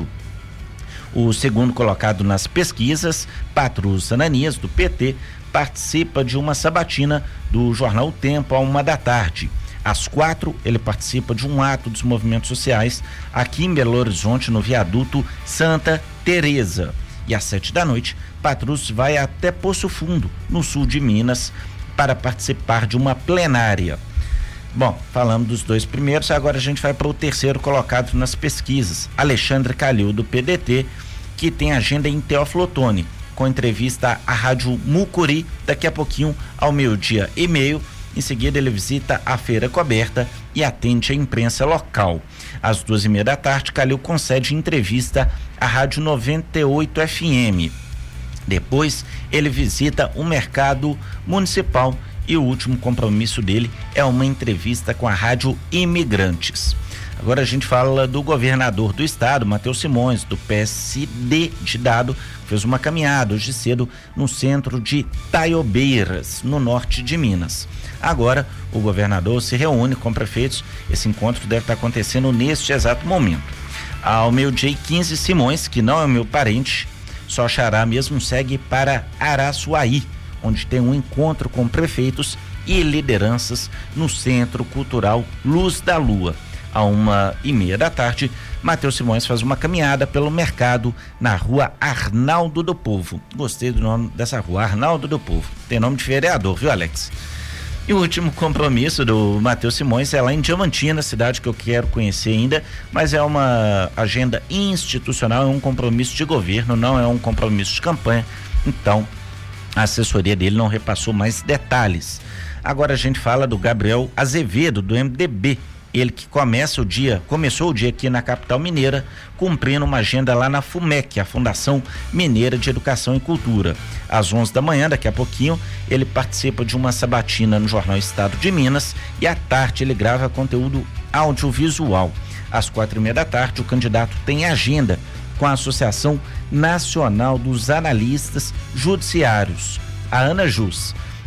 O segundo colocado nas pesquisas, Patrus Ananias, do P T, participa de uma sabatina do jornal O Tempo a uma da tarde. Às quatro, ele participa de um ato dos movimentos sociais aqui em Belo Horizonte, no viaduto Santa Teresa. E às sete da noite, Patrus vai até Poço Fundo, no sul de Minas, para participar de uma plenária. Bom, falamos dos dois primeiros, agora a gente vai para o terceiro colocado nas pesquisas, Alexandre Calil, do P D T, que tem agenda em Teófilo Otoni, com entrevista à Rádio Mucuri, daqui a pouquinho, ao meio-dia e meio. Em seguida, ele visita a feira coberta e atende a imprensa local. Às duas e meia da tarde, Calil concede entrevista à Rádio noventa e oito F M. Depois, ele visita o mercado municipal e o último compromisso dele é uma entrevista com a Rádio Imigrantes. Agora a gente fala do governador do estado, Matheus Simões, do P S D de Dado, fez uma caminhada hoje cedo no centro de Taiobeiras, no norte de Minas. Agora o governador se reúne com prefeitos, esse encontro deve estar acontecendo neste exato momento. Ao meio-dia e quinze, Simões, que não é meu parente, só xará mesmo, segue para Araçuaí, onde tem um encontro com prefeitos e lideranças no Centro Cultural Luz da Lua. A uma e meia da tarde, Matheus Simões faz uma caminhada pelo mercado na rua Arnaldo do Povo. Gostei do nome dessa rua, Arnaldo do Povo. Tem nome de vereador, viu, Alex? E o último compromisso do Matheus Simões é lá em Diamantina, cidade que eu quero conhecer ainda, mas é uma agenda institucional, é um compromisso de governo, não é um compromisso de campanha. Então, a assessoria dele não repassou mais detalhes. Agora a gente fala do Gabriel Azevedo, do M D B. Ele que começa o dia, começou o dia aqui na capital mineira, cumprindo uma agenda lá na FUMEC, a Fundação Mineira de Educação e Cultura. Às onze da manhã, daqui a pouquinho, ele participa de uma sabatina no Jornal Estado de Minas e à tarde ele grava conteúdo audiovisual. Às quatro e meia da tarde, o candidato tem agenda com a Associação Nacional dos Analistas Judiciários, a ANAJUS.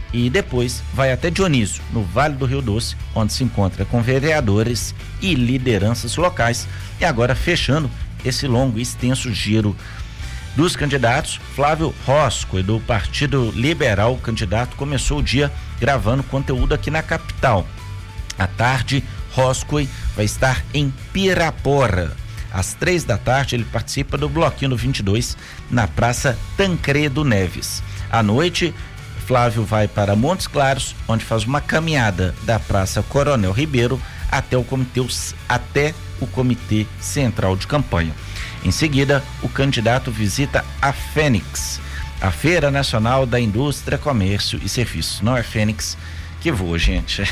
e depois vai até Dionísio, no Vale do Rio Doce, onde se encontra com vereadores e lideranças locais. E agora, fechando esse longo e extenso giro dos candidatos, Flávio Roscoe, do Partido Liberal, candidato, começou o dia gravando conteúdo aqui na capital. À tarde, Roscoe vai estar em Pirapora. Às três da tarde, ele participa do Bloquinho do vinte e dois na Praça Tancredo Neves. À noite, Flávio vai para Montes Claros, onde faz uma caminhada da Praça Coronel Ribeiro até o comitê, até o Comitê Central de Campanha. Em seguida, o candidato visita a Fênix, a Feira Nacional da Indústria, Comércio e Serviços. Não é Fênix que voa, gente.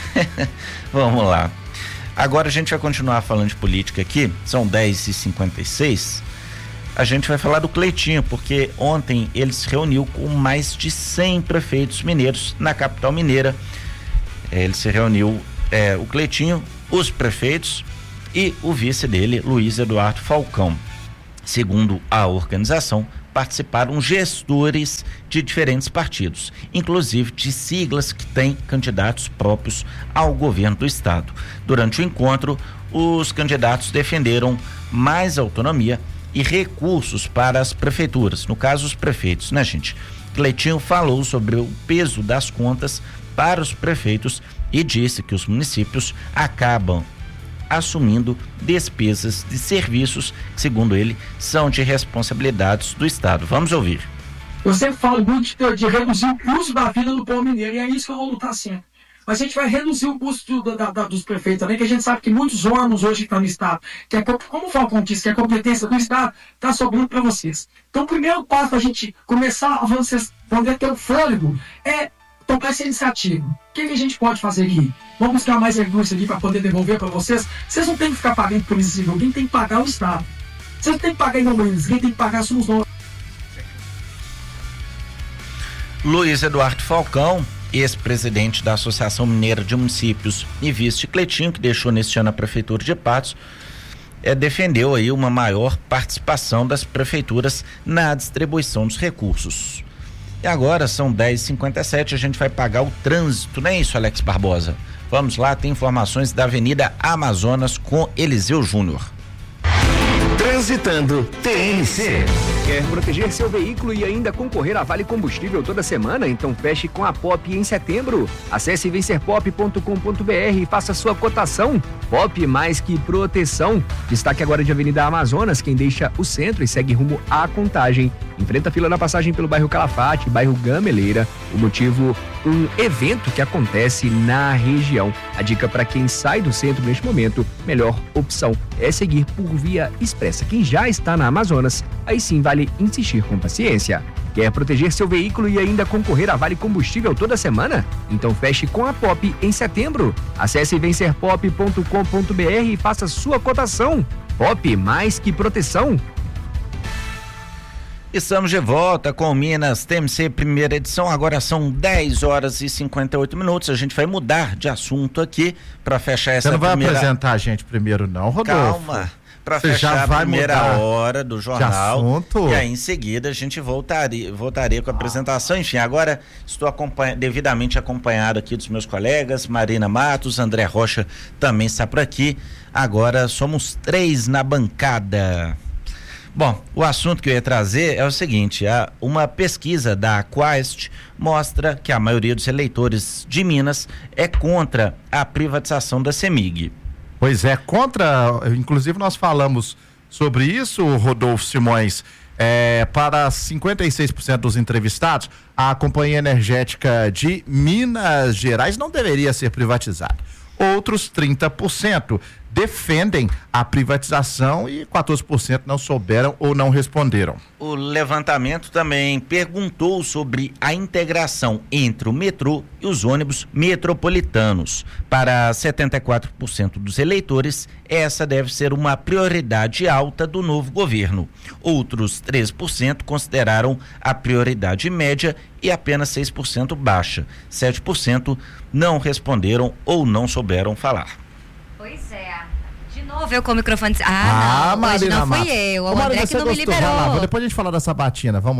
Vamos lá. Agora a gente vai continuar falando de política aqui, são dez e cinquenta e seis. A gente vai falar do Cleitinho, porque ontem ele se reuniu com mais de cem prefeitos mineiros na capital mineira. Ele se reuniu, é, o Cleitinho, os prefeitos e o vice dele, Luiz Eduardo Falcão. Segundo a organização, participaram gestores de diferentes partidos, inclusive de siglas que têm candidatos próprios ao governo do estado. Durante o encontro, os candidatos defenderam mais autonomia e recursos para as prefeituras, no caso os prefeitos, né, gente? Cleitinho falou sobre o peso das contas para os prefeitos e disse que os municípios acabam assumindo despesas de serviços que, segundo ele, são de responsabilidades do estado. Vamos ouvir. Eu sempre falo muito de, de reduzir o custo da vida do povo mineiro, e é isso que eu vou lutar sempre. Mas a gente vai reduzir o custo do, da, da, dos prefeitos também, que a gente sabe que muitos órgãos hoje que estão no estado, que é, como o Falcão disse, que a competência do estado está sobrando para vocês. Então, o primeiro passo para a gente começar a vocês poder ter o fôlego é tomar essa iniciativa. O que, que a gente pode fazer aqui? Vamos buscar mais recursos aqui para poder devolver para vocês. Vocês não têm que ficar pagando polícia civil, quem tem que pagar é o estado. Vocês não têm que pagar em eles, quem tem que pagar somos nós. Luiz Eduardo Falcão, ex-presidente da Associação Mineira de Municípios e vice de Cleitinho, que deixou neste ano a prefeitura de Patos, é, defendeu aí uma maior participação das prefeituras na distribuição dos recursos. E agora são dez e cinquenta e sete, a gente vai pagar o trânsito, não é isso, Alex Barbosa? Vamos lá, tem informações da Avenida Amazonas com Eliseu Júnior. Transitando T N C. Quer proteger seu veículo e ainda concorrer a Vale Combustível toda semana? Então feche com a Pop em setembro. Acesse vencer pop ponto com ponto b r e faça sua cotação. Pop mais que proteção. Destaque agora de Avenida Amazonas, quem deixa o centro e segue rumo à Contagem. Enfrenta a fila na passagem pelo bairro Calafate, bairro Gameleira. O motivo, um evento que acontece na região. A dica para quem sai do centro neste momento, melhor opção é seguir por via expressa. Quem já está na Amazonas, aí sim vale insistir com paciência. Quer proteger seu veículo e ainda concorrer a Vale Combustível toda semana? Então feche com a Pop em setembro. Acesse vencer pop ponto com ponto b r e faça sua cotação. Pop mais que proteção. Estamos de volta com Minas T M C primeira edição, agora são dez horas e cinquenta e oito minutos, a gente vai mudar de assunto aqui para fechar essa primeira... Você não vai apresentar a gente primeiro não, Rodolfo? Calma, para fechar a primeira hora do jornal assunto. E aí em seguida a gente voltaria, voltaria com a apresentação. Enfim, agora estou acompanha, devidamente acompanhado aqui dos meus colegas, Marina Matos, André Rocha também está por aqui, agora somos três na bancada. Bom, o assunto que eu ia trazer é o seguinte, a, uma pesquisa da Quaest mostra que a maioria dos eleitores de Minas é contra a privatização da CEMIG. Pois é, contra, inclusive nós falamos sobre isso, Rodolfo Simões, é, para cinquenta e seis por cento dos entrevistados, a Companhia Energética de Minas Gerais não deveria ser privatizada. Outros trinta por cento defendem a privatização e quatorze por cento não souberam ou não responderam. O levantamento também perguntou sobre a integração entre o metrô e os ônibus metropolitanos. Para setenta e quatro por cento dos eleitores, essa deve ser uma prioridade alta do novo governo. Outros treze por cento consideraram a prioridade média e apenas seis por cento baixa. sete por cento não responderam ou não souberam falar. Pois é. De novo eu com o microfone. Ah, ah não, hoje Marina não fui Matos. eu. O Ô, André Marina, que não me gostou? liberou. Lá, depois a gente fala da sabatina, vamos lá.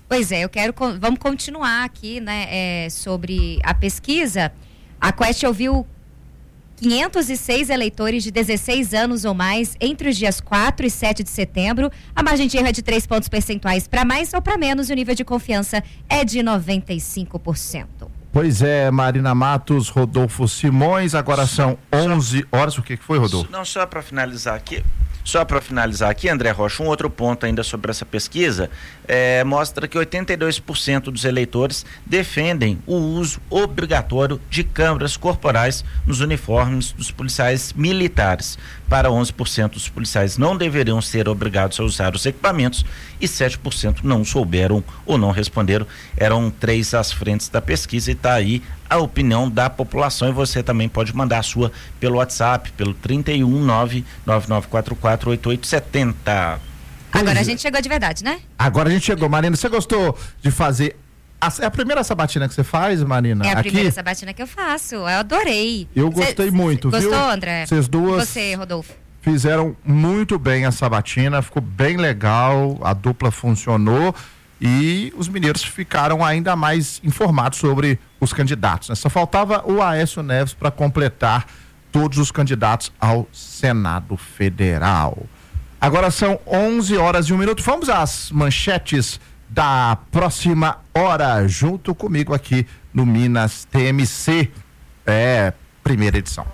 Pois é, eu quero, vamos continuar aqui, né, é, sobre a pesquisa. A Quest ouviu quinhentos e seis eleitores de dezesseis anos ou mais entre os dias quatro e sete de setembro. A margem de erro é de três pontos percentuais para mais ou para menos e o nível de confiança é de noventa e cinco por cento. Pois é, Marina Matos, Rodolfo Simões, agora são onze horas. O que foi, Rodolfo? Não, só para finalizar aqui. Só para finalizar aqui, André Rocha, um outro ponto ainda sobre essa pesquisa, é, mostra que oitenta e dois por cento dos eleitores defendem o uso obrigatório de câmeras corporais nos uniformes dos policiais militares. Para onze por cento dos policiais não deveriam ser obrigados a usar os equipamentos e sete por cento não souberam ou não responderam. Eram três as frentes da pesquisa e está aí a opinião da população, e você também pode mandar a sua pelo WhatsApp, pelo trinta e um, nove nove nove quatro quatro, oito oito sete zero. Agora a gente chegou de verdade, né? Agora a gente chegou. Marina, você gostou de fazer a, é a primeira sabatina que você faz, Marina? É a aqui? primeira sabatina que eu faço, eu adorei. Eu gostei Cê, muito, gostou, viu? Gostou, André? Vocês duas e você, Rodolfo? Fizeram muito bem a sabatina, ficou bem legal, a dupla funcionou e os mineiros ficaram ainda mais informados sobre os candidatos, né? Só faltava o Aécio Neves para completar todos os candidatos ao Senado Federal. Agora são onze horas e um minuto. Vamos às manchetes da próxima hora, junto comigo aqui no Minas T M C, é, primeira edição.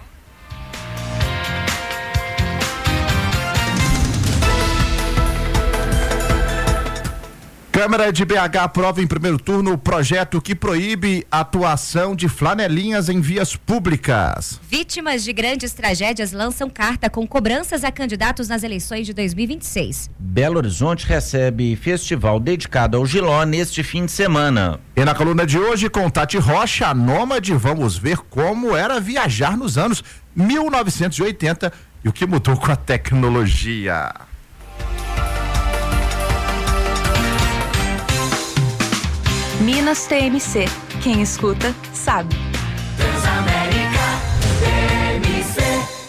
Câmara de B H aprova em primeiro turno o projeto que proíbe a atuação de flanelinhas em vias públicas. Vítimas de grandes tragédias lançam carta com cobranças a candidatos nas eleições de dois mil e vinte e seis. Belo Horizonte recebe festival dedicado ao Giló neste fim de semana. E na coluna de hoje, com Tati Rocha, a Nômade, vamos ver como era viajar nos anos mil novecentos e oitenta e o que mudou com a tecnologia. Minas T M C. Quem escuta, sabe. Transamérica T M C.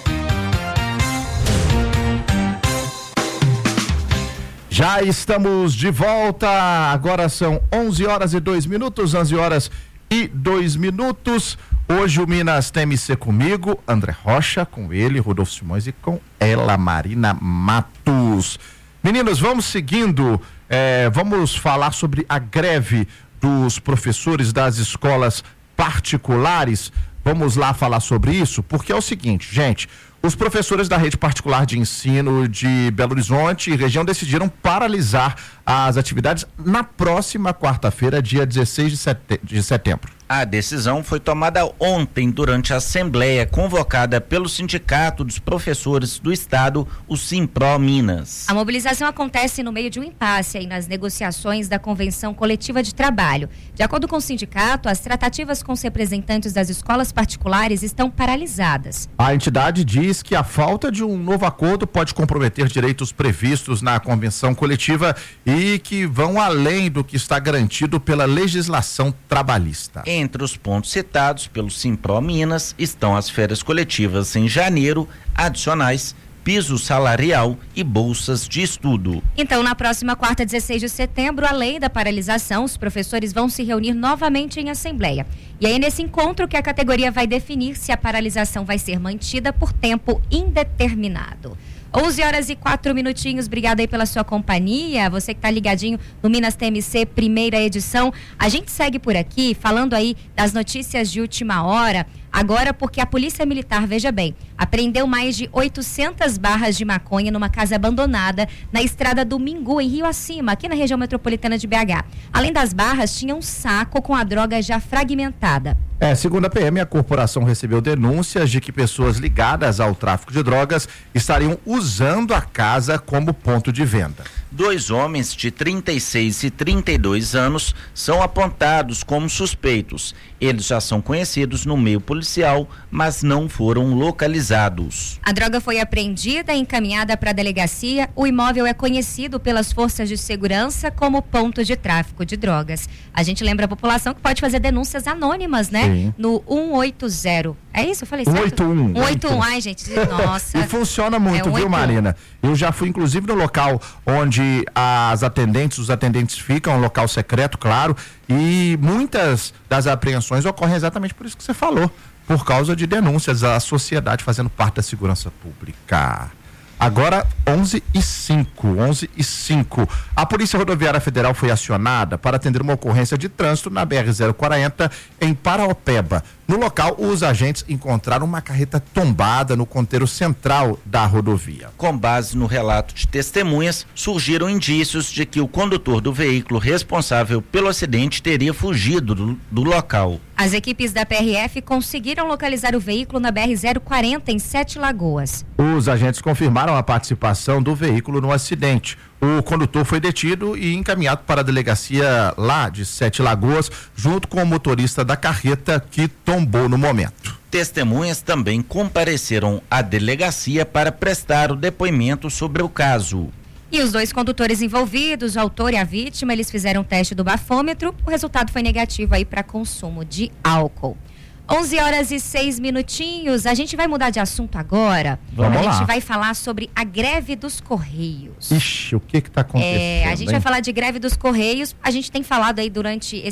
Já estamos de volta. Agora são onze horas e dois minutos, onze horas e dois minutos. Hoje o Minas T M C comigo, André Rocha, com ele, Rodolfo Simões, e com ela, Marina Matos. Meninos, vamos seguindo, é, vamos falar sobre a greve dos professores das escolas particulares. Vamos lá falar sobre isso, porque é o seguinte, gente, os professores da rede particular de ensino de Belo Horizonte e região decidiram paralisar as atividades na próxima quarta-feira, dia dezesseis de setembro. A decisão foi tomada ontem durante a assembleia convocada pelo Sindicato dos Professores do Estado, o Simpro Minas. A mobilização acontece no meio de um impasse aí nas negociações da Convenção Coletiva de Trabalho. De acordo com o sindicato, as tratativas com os representantes das escolas particulares estão paralisadas. A entidade diz que a falta de um novo acordo pode comprometer direitos previstos na Convenção Coletiva e que vão além do que está garantido pela legislação trabalhista. Entre os pontos citados pelo Simpro Minas estão as férias coletivas em janeiro, adicionais, piso salarial e bolsas de estudo. Então, na próxima quarta, dezesseis de setembro, além da paralisação, os professores vão se reunir novamente em assembleia. E aí, nesse encontro, que a categoria vai definir se a paralisação vai ser mantida por tempo indeterminado. onze horas e quatro minutinhos, obrigada aí pela sua companhia, você que está ligadinho no Minas T M C, primeira edição. A gente segue por aqui, falando aí das notícias de última hora, agora porque a Polícia Militar, veja bem, apreendeu mais de oitocentas barras de maconha numa casa abandonada na estrada do Mingu, em Rio Acima, aqui na região metropolitana de B H. Além das barras, tinha um saco com a droga já fragmentada. É, segundo a P M, a corporação recebeu denúncias de que pessoas ligadas ao tráfico de drogas estariam usando a casa como ponto de venda. Dois homens de trinta e seis e trinta e dois anos são apontados como suspeitos. Eles já são conhecidos no meio policial, mas não foram localizados. A droga foi apreendida e encaminhada para a delegacia. O imóvel é conhecido pelas forças de segurança como ponto de tráfico de drogas. A gente lembra a população que pode fazer denúncias anônimas, né? Sim. No um oito zero. É isso? Eu falei certo? um oito um. um oito um. Ai, gente, nossa. E funciona muito, É viu, um oito um. Marina? Eu já fui, inclusive, no local onde as atendentes, os atendentes ficam, um local secreto, claro, e muitas das apreensões ocorrem exatamente por isso que você falou, por causa de denúncias da sociedade fazendo parte da segurança pública. Agora, onze e cinco, onze e cinco. A Polícia Rodoviária Federal foi acionada para atender uma ocorrência de trânsito na B R zero quarenta em Paraopeba. No local, os agentes encontraram uma carreta tombada no canteiro central da rodovia. Com base no relato de testemunhas, surgiram indícios de que o condutor do veículo responsável pelo acidente teria fugido do, do local. As equipes da P R F conseguiram localizar o veículo na B R zero quarenta em Sete Lagoas. Os agentes confirmaram a participação do veículo no acidente. O condutor foi detido e encaminhado para a delegacia lá de Sete Lagoas, junto com o motorista da carreta que tombou no momento. Testemunhas também compareceram à delegacia para prestar o depoimento sobre o caso. E os dois condutores envolvidos, o autor e a vítima, eles fizeram o teste do bafômetro. O resultado foi negativo aí para consumo de álcool. onze horas e seis minutinhos. A gente vai mudar de assunto agora. Vamos a lá. gente vai falar sobre a greve dos Correios. Ixi, o que que tá acontecendo? É, a gente hein? vai falar de greve dos Correios. A gente tem falado aí durante esse